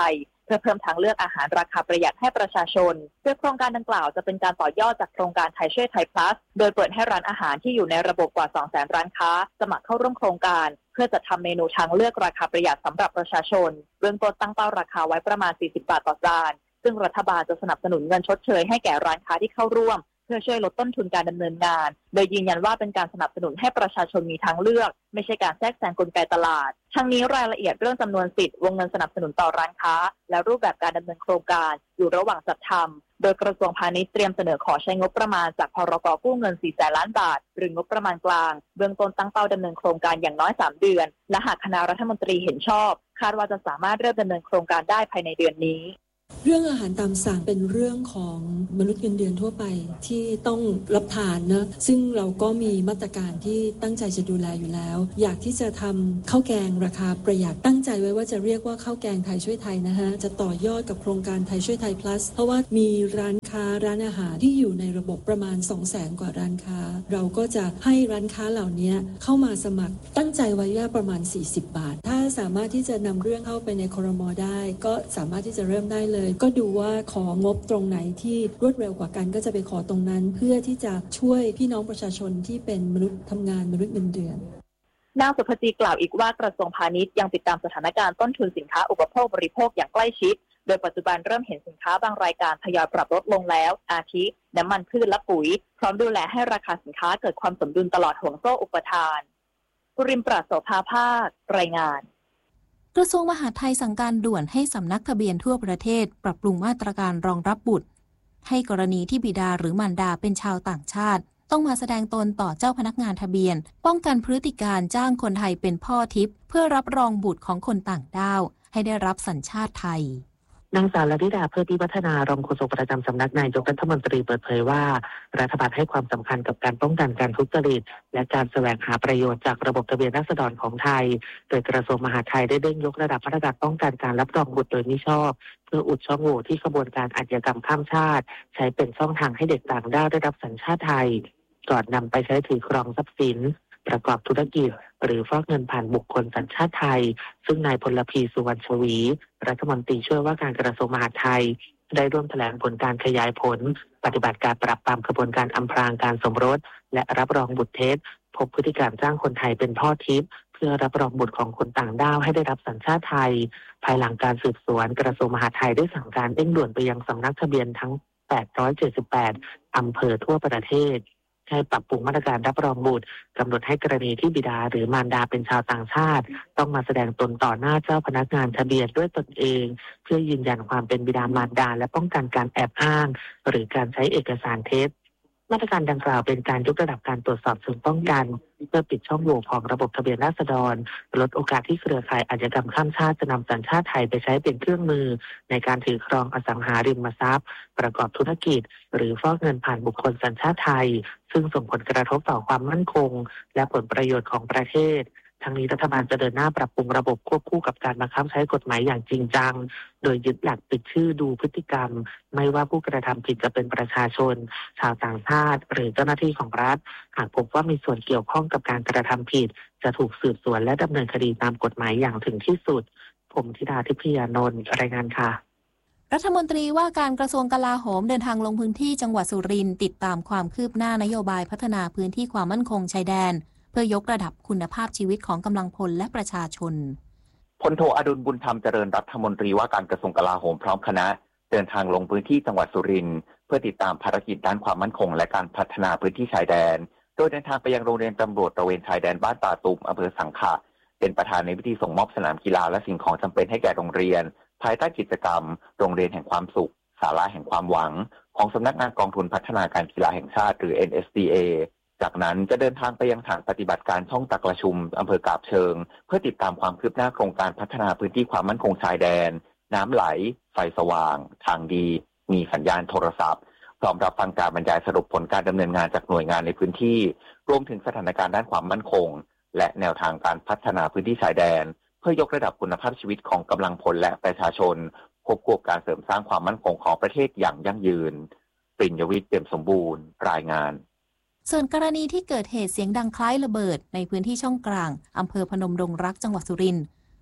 พื่อเพิ่มทางเลือกอาหารราคาประหยัดให้ประชาชนโดยโครงการดังกล่าวจะเป็นการต่อยอดจากโครงการไทยช่วยไทย plus โดยเปิดให้ร้านอาหารที่อยู่ในระบบกว่า สองแสน ร้านค้าสมัครเข้าร่วมโครงการเพื่อจัดทำเมนูทางเลือกราคาประหยัดสำหรับประชาชนเบื้องต้นตั้งเป้าราคาไว้ประมาณสี่สิบบาทต่อจานซึ่งรัฐบาลจะสนับสนุนเงินชดเชยให้แก่ร้านค้าที่เข้าร่วมเพื่อช่วยลดต้นทุนการดำเนินงานโดยยืนยันว่าเป็นการสนับสนุนให้ประชาชนมีทางเลือกไม่ใช่การแทรกแซงกลไกตลาดทั้งนี้รายละเอียดเรื่องจำนวนสิทธิ์วงเงินสนับสนุนต่อร้านค้าและรูปแบบการดำเนินโครงการอยู่ระหว่างจัดทำโดยกระทรวงพาณิชย์เตรียมเสนอขอใช้งบประมาณจากพรก.กู้เงินสี่แสนล้านบาทหรืองบประมาณกลางเบื้องต้นตั้งเป้าดำเนินโครงการอย่างน้อยสามเดือนและหากคณะรัฐมนตรีเห็นชอบคาดว่าจะสามารถเริ่มดำเนินโครงการได้ภายในเดือนนี้เรื่องอาหารตามสั่งเป็นเรื่องของมนุษย์เงินเดือนทั่วไปที่ต้องรับทานนะซึ่งเราก็มีมาตรการที่ตั้งใจจะดูแลอยู่แล้วอยากที่จะทำข้าวแกงราคาประหยัดตั้งใจไว้ว่าจะเรียกว่าข้าวแกงไทยช่วยไทยนะฮะจะต่อยอดกับโครงการไทยช่วยไทย plus เพราะว่ามีร้านค้าร้านอาหารที่อยู่ในระบบประมาณ สองแสน กว่าร้านค้าเราก็จะให้ร้านค้าเหล่านี้เข้ามาสมัครตั้งใจไว้ว่าประมาณสี่สิบบาทถ้าสามารถที่จะนำเรื่องเข้าไปในครม.ได้ก็สามารถที่จะเริ่มได้เลยก็ดูว่าของบตรงไหนที่รวดเร็วกว่ากันก็จะไปขอตรงนั้นเพื่อที่จะช่วยพี่น้องประชาชนที่เป็นมนุษย์ทำงานมนุษย์เงินเดือนนางสุภจีกล่าวอีกว่ากระทรวงพาณิชย์ยังติดตามสถานการณ์ต้นทุนสินค้าอุปโภคบริโภคอย่างใกล้ชิดโดยปัจจุบันเริ่มเห็นสินค้าบางรายการทยอยปรับลดลงแล้วอาทิน้ำมันพืชและปุ๋ยพร้อมดูแลให้ราคาสินค้าเกิดความสมดุลตลอดห่วงโซ่อุปทานกุริมปราศโสภาภาครายงานกระทรวงมหาดไทยสั่งการด่วนให้สำนักทะเบียนทั่วประเทศปรับปรุงมาตรการรองรับบุตรให้กรณีที่บิดาหรือมารดาเป็นชาวต่างชาติต้องมาแสดงตนต่อเจ้าพนักงานทะเบียนป้องกันพฤติการจ้างคนไทยเป็นพ่อทิพย์เพื่อรับรองบุตรของคนต่างด้าวให้ได้รับสัญชาติไทยนางสาวลลิดาเพื่อพิพัฒนารองโฆษกประจำสำนักนายกรัฐมนตรีเปิดเผยว่ารัฐบาลให้ความสำคัญกับการป้องกันการทุจริตและการแสวงหาประโยชน์จากระบบทะเบียนราษฎรของไทยโดยกระทรวงมหาดไทยได้เร่งยกระดับมาตรการป้องกันการรับรองบุตรโดยมิชอบเพื่ออุดช่องโหว่ที่ขบวนการอาชญากรรมข้ามชาติใช้เป็นช่องทางให้เด็กต่างด้าวได้รับสัญชาติไทยก่อนนำไปใช้ถือครองทรัพย์สินประกอบธุรกิจหรือฟอกเงินผ่านบุคคลสัญชาติไทยซึ่งนายพลพีสุวรรณชวีรัฐมนตรีช่วยว่าการกระทรวงมหาดไทยได้ร่วมแถลงผลการขยายผลปฏิบัติการปราบปรามขบวนการอำพรางการสมรสและรับรองบุตรเท็จพบพฤติการจ้างคนไทยเป็นพ่อทิพย์เพื่อรับรองบุตรของคนต่างด้าวให้ได้รับสัญชาติไทยภายหลังการสืบสวนกระทรวงมหาดไทยได้สั่งการเร่งด่วนไปยังสำนักทะเบียนทั้งแปดร้อยเจ็ดสิบแปดอำเภอทั่วประเทศให้ปรับปรุงมาตรการรับรองบุตรกำหนดให้กรณีที่บิดาหรือมารดาเป็นชาวต่างชาติต้องมาแสดงตนต่อหน้าเจ้าพนักงานทะเบียนด้วยตนเองเพื่อยืนยันความเป็นบิดามารดาและป้องกันการแอบอ้างหรือการใช้เอกสารเท็จมาตรการดังกล่าวเป็นการยกระดับการตรวจสอบเชิงป้องกันเพื่อปิดช่องโหว่ของระบบทะเบียนราษฎรลดโอกาสที่เครือข่ายอาชญากรรมข้ามชาติจะนำสัญชาติไทยไปใช้เป็นเครื่องมือในการถือครองอสังหาริมทรัพย์ประกอบธุรกิจหรือฟอกเงินผ่านบุคคลสัญชาติไทยซึ่งส่งผลกระทบต่อความมั่นคงและผลประโยชน์ของประเทศทั้งนี้รัฐบาลจะเดินหน้าปรับปรุงระบบควบคู่กับการบังคับใช้กฎหมายอย่างจริงจังโดยยึดหลักปิดชื่อดูพฤติกรรมไม่ว่าผู้กระทำผิดจะเป็นประชาชนชาวต่างชาติหรือเจ้าหน้าที่ของรัฐหากพบว่ามีส่วนเกี่ยวข้องกับการกระทำผิดจะถูกสืบสวนและดำเนินคดีตามกฎหมายอย่างถึงที่สุดผมธิดาทิพยานนท์รายงานค่ะรัฐมนตรีว่าการกระทรวงกลาโหมเดินทางลงพื้นที่จังหวัดสุรินทร์ติดตามความคืบหน้านโยบายพัฒนาพื้นที่ความมั่นคงชายแดนเพื่อยกระดับคุณภาพชีวิตของกำลังพลและประชาชนพลโทอดุลบุญธรรมเจริญรัฐมนตรีว่าการกระทรวงกลาโหมพร้อมคณะเดินทางลงพื้นที่จังหวัดสุรินทร์เพื่อติดตามภารกิจด้านความมั่นคงและการพัฒนาพื้นที่ชายแดนโดยเดินทางไปยังโรงเรียนตำรวจตระเวนชายแดนบ้านป่าตุมอำเภอสังขะเป็นประธานในพิธีส่งมอบสนามกีฬาและสิ่งของจำเป็นให้แก่โรงเรียนภายใต้กิจกรรมโรงเรียนแห่งความสุขศาลาแห่งความหวังของสำนักงานกองทุนพัฒนาการกีฬาแห่งชาติหรือ เอ็น เอส ดี เอ จากนั้นจะเดินทางไปยังฐานปฏิบัติการช่องตะกระชุมอำเภอกาบเชิงเพื่อติดตามความคืบหน้าโครงการพัฒนาพื้นที่ความมั่นคงชายแดนน้ำไหลไฟสว่างทางดีมีสัญญาณโทรศัพท์พร้อมรับฟังการบรรยายสรุปผลการดำเนินงานจากหน่วยงานในพื้นที่รวมถึงสถานการณ์ด้านความมั่นคงและแนวทางการพัฒนาพื้นที่ชายแดนเพื่อยกระดับคุณภาพชีวิตของกำลังพลและประชาชนควบคู่กับการเสริมสร้างความมั่นคงของประเทศอย่างยั่งยืนปริญญวิทย์เปี่ยมสมบูรณ์รายงานส่วนกรณีที่เกิดเหตุเสียงดังคล้ายระเบิดในพื้นที่ช่องกลางอำเภอพนมดงรักจังหวัดสุรินทร์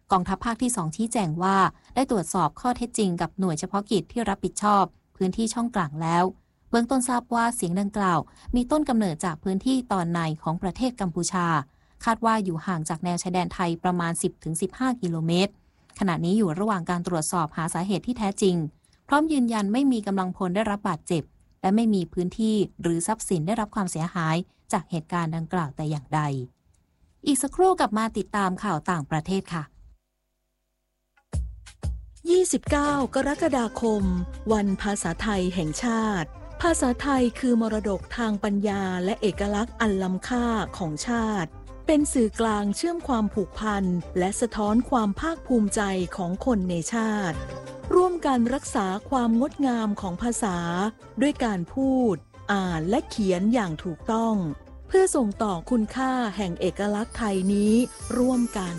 กองทัพภาคที่สองชี้แจงว่าได้ตรวจสอบข้อเท็จจริงกับหน่วยเฉพาะกิจที่รับผิดชอบพื้นที่ช่องกลางแล้วเบื้องต้นทราบว่าเสียงดังกล่าวมีต้นกำเนิดจากพื้นที่ตอนในของประเทศกัมพูชาคาดว่าอยู่ห่างจากแนวชายแดนไทยประมาณ สิบถึงสิบห้า กิโลเมตรขณะนี้อยู่ระหว่างการตรวจสอบหาสาเหตุที่แท้จริงพร้อมยืนยันไม่มีกำลังพลได้รับบาดเจ็บและไม่มีพื้นที่หรือทรัพย์สินได้รับความเสียหายจากเหตุการณ์ดังกล่าวแต่อย่างใดอีกสักครู่กลับมาติดตามข่าวต่างประเทศค่ะยี่สิบเก้ากรกฎาคมวันภาษาไทยแห่งชาติภาษาไทยคือมรดกทางปัญญาและเอกลักษณ์อันล้ำค่าของชาติเป็นสื่อกลางเชื่อมความผูกพันและสะท้อนความภาคภูมิใจของคนในชาติร่วมกันรักษาความงดงามของภาษาด้วยการพูดอ่านและเขียนอย่างถูกต้องเพื่อส่งต่อคุณค่าแห่งเอกลักษณ์ไทยนี้ร่วมกัน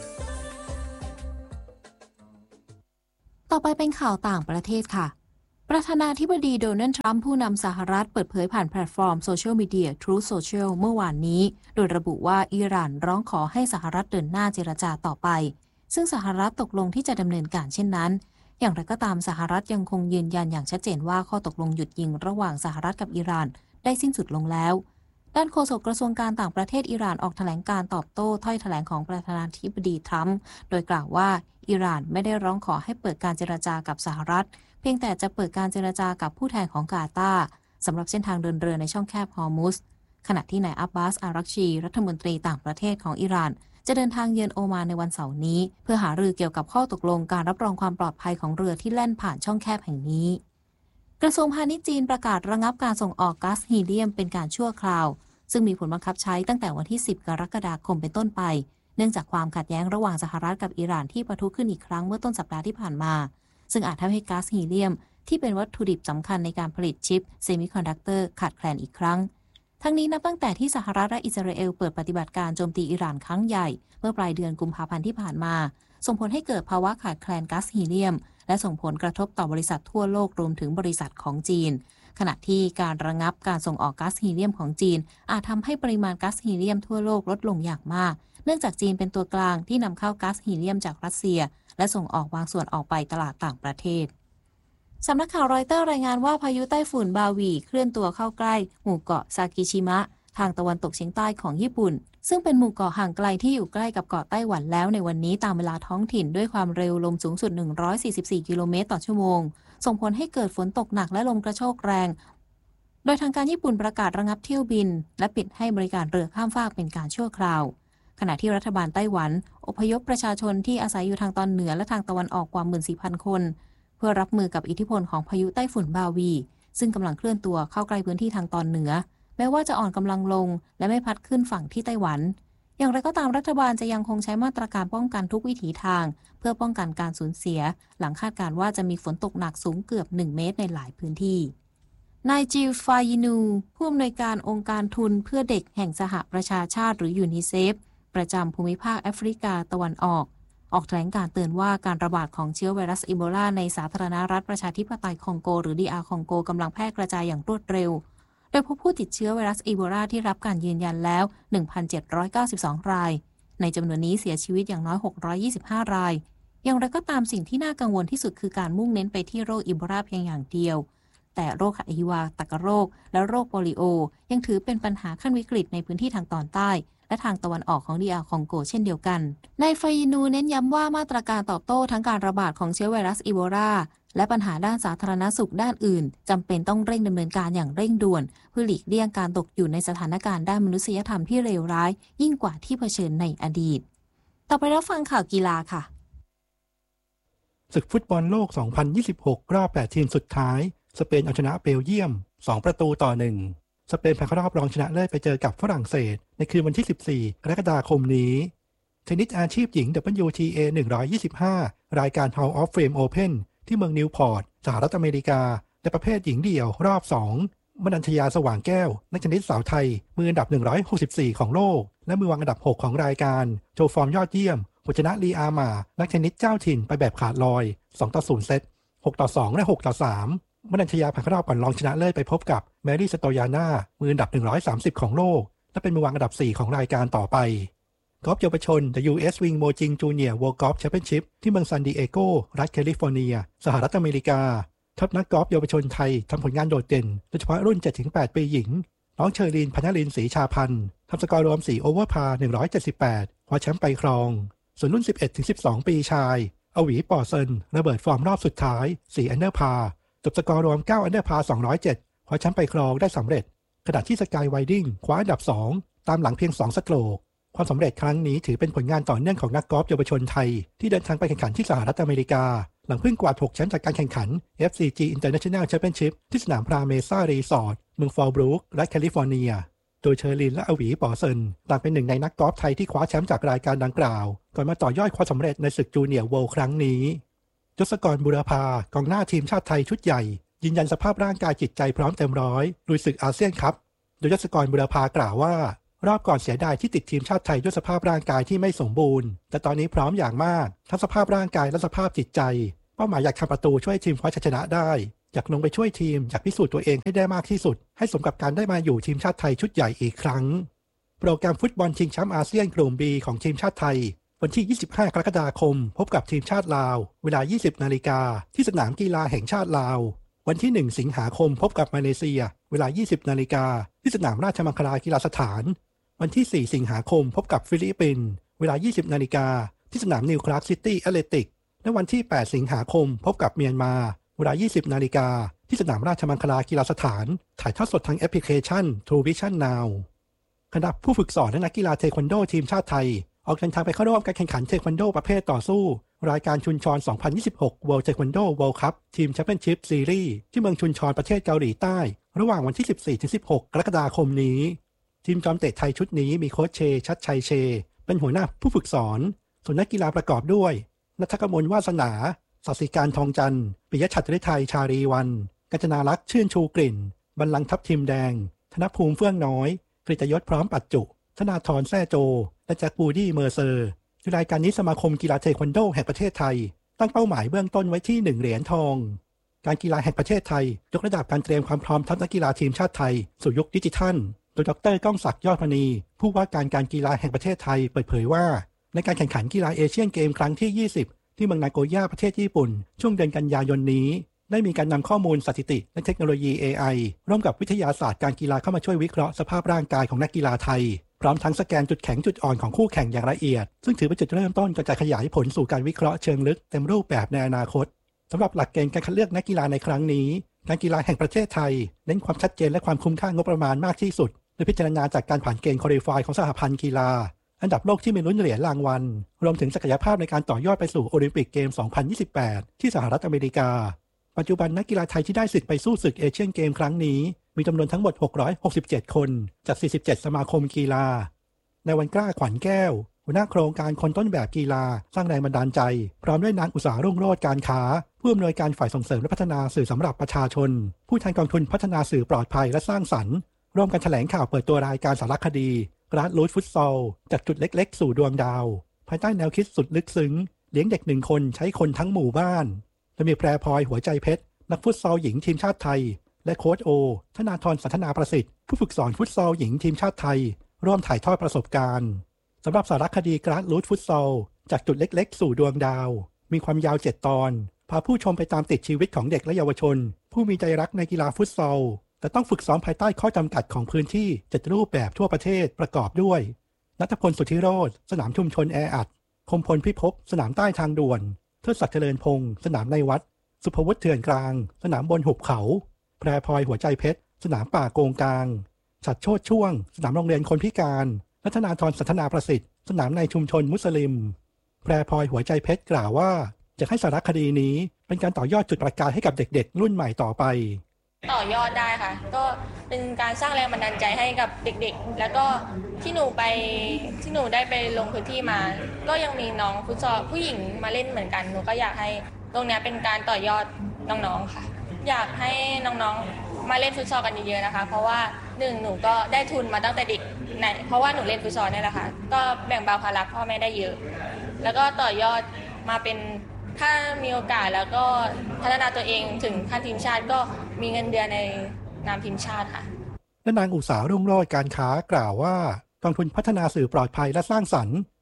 ต่อไปเป็นข่าวต่างประเทศค่ะประธานาธิบดีโดนัลด์ทรัมป์ผู้นำสหรัฐเปิดเผยผ่านแพลตฟอร์มโซเชียลมีเดีย Truth Social เมื่อวานนี้โดยระบุว่าอิหร่านร้องขอให้สหรัฐเดินหน้าเจรจาต่อไปซึ่งสหรัฐตกลงที่จะดำเนินการเช่นนั้นอย่างไรก็ตามสหรัฐยังคงยืนยันอย่างชัดเจนว่าข้อตกลงหยุดยิงระหว่างสหรัฐกับอิหร่านได้สิ้นสุดลงแล้วด้านโฆษกกระทรวงการต่างประเทศอิหร่านออกแถลงการตอบโต้ถ้อยแถลงของประธานาธิบดีทรัมป์โดยกล่าวว่าอิหร่านไม่ได้ร้องขอให้เปิดการเจรจากับสหรัฐเพียงแต่จะเปิดการเจรจากับผู้แทนของกาตาร์สำหรับเส้นทางเดินเรือในช่องแคบฮอร์มุซขณะที่นายอับบาสอารักชีรัฐมนตรีต่างประเทศของอิหร่านจะเดินทางเยือนโอมานในวันเสาร์นี้เพื่อหารือเกี่ยวกับข้อตกลงการรับรองความปลอดภัยของเรือที่แล่นผ่านช่องแคบแห่งนี้กระทรวงพาณิชย์จีนประกาศระงับการส่งออกก๊าซฮีเลียมเป็นการชั่วคราวซึ่งมีผลบังคับใช้ตั้งแต่วันที่สิบกรกฎาคมเป็นต้นไปเนื่องจากความขัดแย้งระหว่างสหรัฐกับอิหร่านที่ปะทุขึ้นอีกครั้งเมื่อต้นสัปดาห์ที่ผ่านมาซึ่งอาจทำให้ก๊าซฮีเลียมที่เป็นวัตถุดิบสำคัญในการผลิตชิปเซมิคอนดักเตอร์ขาดแคลนอีกครั้งทั้งนี้นับตั้งแต่ที่สหรัฐและอิสราเอลเปิดปฏิบัติการโจมตีอิหร่านครั้งใหญ่เมื่อปลายเดือนกุมภาพันธ์ที่ผ่านมาส่งผลให้เกิดภาวะขาดแคลนก๊าซฮีเลียมและส่งผลกระทบต่อบริษัททั่วโลกรวมถึงบริษัทของจีนขณะที่การระงับการส่งออกก๊าซฮีเลียมของจีนอาจทำให้ปริมาณก๊าซฮีเลียมทั่วโลกลดลงอย่างมากเนื่องจากจีนเป็นตัวกลางที่นำเข้าก๊าซฮีเลียมจากรัสเซียและส่งออกบางส่วนออกไปตลาดต่างประเทศสำนักข่าวรอยเตอร์รายงานว่าพายุไต้ฝุ่นบาวีเคลื่อนตัวเข้าใกล้หมู่เกาะซากิชิมะทางตะวันตกเฉียงใต้ของญี่ปุ่นซึ่งเป็นหมู่เกาะห่างไกลที่อยู่ใกล้กับเกาะไต้หวันแล้วในวันนี้ตามเวลาท้องถิ่นด้วยความเร็วลมสูงสุดหนึ่งร้อยสี่สิบสี่กิโลเมตรต่อชั่วโมงส่งผลให้เกิดฝนตกหนักและลมกระโชกแรงโดยทางการญี่ปุ่นประกาศระงับเที่ยวบินและปิดให้บริการเรือข้ามฟากเป็นการชั่วคราวขณะที่รัฐบาลไต้หวันอพยพประชาชนที่อาศัยอยู่ทางตอนเหนือและทางตะวันออกกว่า หนึ่งหมื่นสี่พัน คนเพื่อรับมือกับอิทธิพลของพายุไต้ฝุ่นบาวีซึ่งกำลังเคลื่อนตัวเข้าใกล้พื้นที่ทางตอนเหนือแม้ว่าจะอ่อนกำลังลงและไม่พัดขึ้นฝั่งที่ไต้หวันอย่างไรก็ตามรัฐบาลจะยังคงใช้มาตรการป้องกันทุกวิถีทางเพื่อป้องกันการสูญเสียหลังคาดการณ์ว่าจะมีฝนตกหนักสูงเกือบหนึ่งเมตรในหลายพื้นที่นายจิลฟายินูผู้อำนวยการองค์การทุนเพื่อเด็กแห่งสหประชาชาติหรือยูนิเซฟประจำภูมิภาคแอฟริกาตะวันออกออกแถลงการเตือนว่าการระบาดของเชื้อไวรัสอีโบลาในสาธารณรัฐประชาธิปไตยคองโกหรือ ดี อาร์ คองโกกำลังแพร่กระจายอย่างรวดเร็วโดยพบผู้ติดเชื้อไวรัสอีโบลาที่รับการยืนยันแล้ว หนึ่งพันเจ็ดร้อยเก้าสิบสอง รายในจำนวนนี้เสียชีวิตอย่างน้อยหกร้อยยี่สิบห้ารายอย่างไรก็ตามสิ่งที่น่ากังวลที่สุดคือการมุ่งเน้นไปที่โรคอีโบลาเพียงอย่างเดียวแต่โรคอหิวาตกโรคและโรคโปลิโอยังถือเป็นปัญหาขั้นวิกฤตในพื้นที่ทางตอนใต้และทางตะวันออกของ ดี อาร์ คองโกเช่นเดียวกันนายฟายินูเน้นย้ำว่ามาตรการตอบโต้ทั้งการระบาดของเชื้อไวรัสอีโบลาและปัญหาด้านสาธารณสุขด้านอื่นจำเป็นต้องเร่งดำเนินการอย่างเร่งด่วนเพื่อหลีกเลี่ยงการตกอยู่ในสถานการณ์ด้านมนุษยธรรมที่เลวร้ายยิ่งกว่าที่เผชิญในอดีตต่อไปรับฟังข่าวกีฬาค่ะศึกฟุตบอลโลก สองพันยี่สิบหก รอบ แปด ทีมสุดท้ายสเปนเอาชนะเบลเยียม สอง ประตูต่อ หนึ่งสเปนผ่านเข้ารอบรองชนะเลิศไปเจอกับฝรั่งเศสในคืนวันที่ สิบสี่ กรกฎาคมนี้เทนนิสอาชีพหญิง ดับเบิลยู ที เอ หนึ่งร้อยยี่สิบห้า รายการ Hall of Fame Open ที่เมืองนิวพอร์ตสหรัฐอเมริกาในประเภทหญิงเดี่ยวรอบ สอง มนัญชยาสว่างแก้วนักเทนนิสสาวไทยมืออันดับหนึ่งร้อยหกสิบสี่ของโลกและมือวางอันดับหกของรายการโชว์ฟอร์มยอดเยี่ยมชนะลีอามานักเทนนิสเจ้าถิ่นไปแบบขาดลอย สองต่อศูนย์ เซต หกต่อสอง และ หกต่อสามมนัญชยาผ่านเข้ารอบก่อนรองชนะเลิศไปพบกับแมรี่สโตยาน่ามืออันดับหนึ่งร้อยสามสิบของโลกและเป็นมือวางอันดับสี่ของรายการต่อไปกอล์ฟเยาวชน The ยู เอส Wing Mojing Junior World Golf Championship ที่เมืองซานดิเอโกรัฐแคลิฟอร์เนียสหรัฐอเมริกาทัพนักกอล์ฟเยาวชนไทยทำผลงานโดดเด่นโดยเฉพาะรุ่น เจ็ดถึงแปด ปีหญิงน้องเชอรีนพนลินศรีชาพันธ์ทำสกอร์รวมสี่โอเวอร์พาร์หนึ่งร้อยเจ็ดสิบแปดคว้าแชมป์ไปครองส่วนรุ่น สิบเอ็ดถึงสิบสอง ปีชายอวีป่อเซินระเบิดฟอร์มรอบสุดท้ายสี่อันเดอร์พาร์จบสกอร์รวมเก้าอันเดอร์พาร์สองร้อยเจ็ดคว้าแชมป์ไปครองได้สำเร็จขณะที่สกายไวดิ้งคว้าอันดับสองตามหลังเพียงสองสโตรกความสำเร็จครั้งนี้ถือเป็นผลงานต่อเนื่องของนักกอล์ฟเยาวชนไทยที่เดินทางไปแข่งขันที่สหรัฐอเมริกาหลังเพิ่งกวาดหกแชมป์จากการแข่งขัน เอฟ ซี จี International Championship ที่สนามพราเมซ่ารีสอร์ทเมืองฟอลบรูครัฐแคลิฟอร์เนียโดยเชอรินและอวีป๋อเซินต่างเป็นหนึ่งในนักกอล์ฟไทยที่คว้าแชมป์จากรายการดังกล่าวก่อนมาต่อยอดความสำเร็จในศึกจูเนียร์เวิลด์ครั้งนี้ยศกรบุรพากองหน้าทีมชาติไทยชุดใหญ่ยืนยันสภาพร่างกายจิตใจพร้อมเต็มร้อยลุยศึกอาเซียนคัพโดยยศกรบุรพากล่าวว่ารอบก่อนเสียดายที่ติดทีมชาติไทยด้วยสภาพร่างกายที่ไม่สมบูรณ์แต่ตอนนี้พร้อมอย่างมากทั้งสภาพร่างกายและสภาพจิตใจเป้าหมายอยากทำประตูช่วยทีมคว้าชัยชนะได้อยากลงไปช่วยทีมอยากพิสูจน์ตัวเองให้ได้มากที่สุดให้สมกับการได้มาอยู่ทีมชาติไทยชุดใหญ่อีกครั้งโปรแกรมฟุตบอลชิงแชมป์อาเซียนกลุ่ม B ของทีมชาติไทยวันที่ยี่สิบห้ากรกฎาคมพบกับทีมชาติลาวเวลา ยี่สิบนาฬิกาที่สนามกีฬาแห่งชาติลาววันที่หนึ่งสิงหาคมพบกับมาเลเซียเวลา ยี่สิบนาฬิกาที่สนามราชมังคลากีฬาสถานวันที่สี่สิงหาคมพบกับฟิลิปปินส์เวลา ยี่สิบนาฬิกาที่สนามนิวคลาสซิตี้แอตเลติกและวันที่แปดสิงหาคมพบกับเมียนมาเวลา ยี่สิบนาฬิกาที่สนามราชมังคลากีฬาสถานถ่ายทอดสดทางแอปพลิเคชัน True Vision Now คณะผู้ฝึกสอนและนักกีฬาเทควันโดทีมชาติไทยออกเดินทางไปเข้าร่วมการแข่งขันเทควันโดประเภทต่อสู้รายการชุนชอน สองพันยี่สิบหก World Taekwondo World Cup Team Championship Series ที่เมืองชุนชอนประเทศเกาหลีใต้ระหว่างวันที่ สิบสี่ถึงสิบหก กรกฎาคมนี้ทีมจอมเตะไทยชุดนี้มีโค้ชเชชัดชัยเชเป็นหัวหน้าผู้ฝึกสอนส่วนนักกีฬาประกอบด้วยณัฐกมลวาสนาศศิการทองจันทร์ปิยะฉัตรฤทัยชารีวันกัญจนาลักษณ์ชื่นชูกลิ่นบรรลังก์ทัพทิมแดงธนภูมิเฟื่องน้อยกฤตยศพร้อมปัจจุธนาธรแซ่โจและแจ็คบูดี้เมอร์เซอร์รายการนี้สมาคมกีฬาเทควันโดแห่งประเทศไทยตั้งเป้าหมายเบื้องต้นไว้ที่หนึ่งเหรียญทองการกีฬาแห่งประเทศไทยยกระดับการเตรียมความพร้อมทัพนักกีฬาทีมชาติไทยสู่ยุคดิจิทัลโดยดร.ก้องศักดิ์ยอดมณีผู้ว่าการการกีฬาแห่งประเทศไทยเปิดเผยว่าในการแข่งขันกีฬาเอเชียนเกมครั้งที่ยี่สิบที่เมืองนาโกย่าประเทศญี่ปุ่นช่วงเดือนกันยายนนี้ได้มีการนำข้อมูลสถิติและเทคโนโลยี เอ ไอ ร่วมกับวิทยาศาสตร์การกีฬาเข้ามาช่วยวิเคราะห์สภาพร่างกายของนักกีฬาไทยพร้อมทั้งสแกนจุดแข็งจุดอ่อนของคู่แข่งอย่างละเอียดซึ่งถือเป็นจุดเริ่มต้นก่อนจะขยายผลสู่การวิเคราะห์เชิงลึกเต็มรูปแบบในอนาคตสำหรับหลักเกณฑ์การคัดเลือกนักกีฬาในครั้งนี้การกีฬาแห่งประเทศไทยเน้นความชัดเจนและความคุ้มค่างบประมาณมากที่สุดโดยพิจารณาจากการผ่านเกณฑ์ควอลิฟายของสหพันธ์กีฬาอันดับโลกที่มีลุ้นเหรียญรางวัลรวมถึงศักยภาพในการต่อยอดไปสู่โอลิมปิกเกม สองพันยี่สิบแปด ที่สหรัฐอเมริกาปัจจุบันนักกีฬาไทยที่ได้สิทธิ์ไปสู้ศึกเอเชียนเกมครั้งนี้มีจำนวนทั้งหมดหกร้อยหกสิบเจ็ดคนจากสี่สิบเจ็ดสมาคมกีฬาในวันกล้าขวัญแก้วหัวหน้าโครงการคนต้นแบบกีฬาสร้างแรงบันดาลใจพร้อมด้วยนางอุตสารุ่งโรจน์การค้าผู้อำนวยการฝ่ายส่งเสริมและพัฒนาสื่อสำหรับประชาชนผู้แทนกองทุนพัฒนาสื่อปลอดภัยและสร้างสรรค์ร่วมกันแถลงข่าวเปิดตัวรายการสารคดีกราสรูทฟุตซอลจากจุดเล็กๆสู่ดวงดาวภายใต้แนวคิดสุดลึกซึ้งเลี้ยงเด็กหนึ่งคนใช้คนทั้งหมู่บ้านโดยมีแพรพลอยหัวใจเพชรนักฟุตซอลหญิงทีมชาติไทยและโค้ชโอธนาธรสันทนาประสิทธิ์ผู้ฝึกสอนฟุตซอลหญิงทีมชาติไทยร่วมถ่ายทอดประสบการณ์สำหรับสารคดีกราสรูทฟุตซอลจากจุดเล็กๆสู่ดวงดาวมีความยาวเจ็ดตอนพาผู้ชมไปตามติดชีวิตของเด็กและเยาวชนผู้มีใจรักในกีฬาฟุตซอลแต่ต้องฝึกซ้อมภายใต้ข้อจำกัดของพื้นที่เจ็ดรูปแบบทั่วประเทศประกอบด้วยณัฐพลสุทธิโรจน์สนามชุมชนแออัดคมพลพิภพสนามใต้ทางด่วนเทิดศักดิ์เจริญพงศ์สนามในวัดสุภวุฒิเถื่อนกลางสนามบนหุบเขาแพรพลอยหัวใจเพชรสนามป่าโกงกลางฉัตรโชติช่วงสนามโรงเรียนคนพิการและธนาธรสันทนาประสิทธิ์สนามในชุมชนมุสลิมแพรพลอยหัวใจเพชรกล่าวว่าจะให้สารคดีนี้เป็นการต่อยอดจุดประกายให้กับเด็กๆรุ่นใหม่ต่อไปต่อยอดได้ค่ะก็เป็นการสร้างแรงบันดาลใจให้กับเด็กๆแล้วก็ที่หนูไปที่หนูได้ไปลงพื้นที่มาก็ยังมีน้องฟุตซอลผู้หญิงมาเล่นเหมือนกันหนูก็อยากให้ตรงนี้เป็นการต่อยอดน้องๆค่ะอยากให้น้องๆมาเล่นฟุตซอลกันเยอะๆนะคะเพราะว่าหนึ่งหนูก็ได้ทุนมาตั้งแต่เด็กไหนเพราะว่าหนูเล่นฟุตซอลนี่แหละค่ะก็แบ่งเบาภาระพ่อแม่ได้เยอะแล้วก็ต่อยอดมาเป็นถ้ามีโอกาสแล้วก็พัฒนาตัวเองถึงขั้นทีมชาติก็มีเงินเดือนในนามทีมชาติค่ะและนางอุตสารุ่งโรจน์การค้ากล่าวว่ากองทุนพัฒนาสื่อปลอดภัยและสร้างสรรค์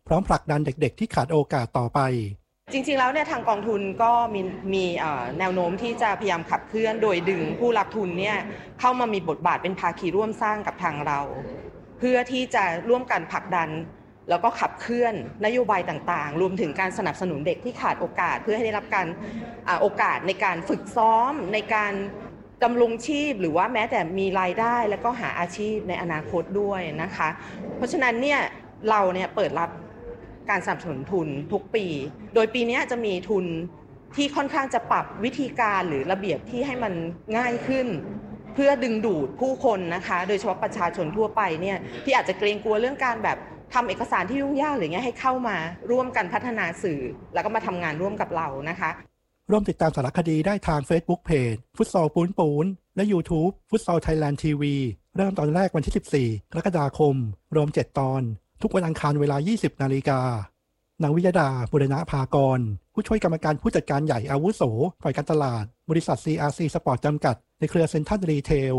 พร้อมผลักดันเด็กๆที่ขาดโอกาสต่อไปจริงๆแล้วเนี่ยทางกองทุนก็มีมีแนวโน้มที่จะพยายามขับเคลื่อนโดยดึงผู้รับทุนเนี่ยเข้ามามีบทบาทเป็นภาคีร่วมสร้างกับทางเราเพื่อที่จะร่วมกันผลักดันแล้วก็ขับเคลื่อนนโยบายต่างๆรวมถึงการสนับสนุนเด็กที่ขาดโอกาสเพื่อให้ได้รับการโอกาสในการฝึกซ้อมในการดำรงชีพหรือว่าแม้แต่มีรายได้แล้วก็หาอาชีพในอนาคตด้วยนะคะเพราะฉะนั้นเนี่ยเราเนี่ยเปิดรับการสนับสนุนทุนทุกปีโดยปีนี้จะมีทุนที่ค่อนข้างจะปรับวิธีการหรือระเบียบที่ให้มันง่ายขึ้นเพื่อดึงดูดผู้คนนะคะโดยเฉพาะประชาชนทั่วไปเนี่ยที่อาจจะเกรงกลัวเรื่องการแบบทำเอกสารที่ยุ่งยากหรือไงให้เข้ามาร่วมกันพัฒนาสื่อแล้วก็มาทำงานร่วมกับเรานะคะร่วมติดตามสารคดีได้ทาง Facebook Page ฟุตซอลปูนปูนและ YouTube ฟุตซอลไทยแลนด์ทีวีเริ่มตอนแรกวันที่สิบสี่กรกฎาคมรวมเจ็ดตอนทุกวันอังคารเวลา ยี่สิบนาฬิกานางวิยดาบุรณภากรผู้ช่วยกรรมการผู้จัดการใหญ่อาวุโสฝ่ายการตลาดบริษัท ซี อาร์ ซี Sport จำกัดในเครือเซ็นทรัลรีเทล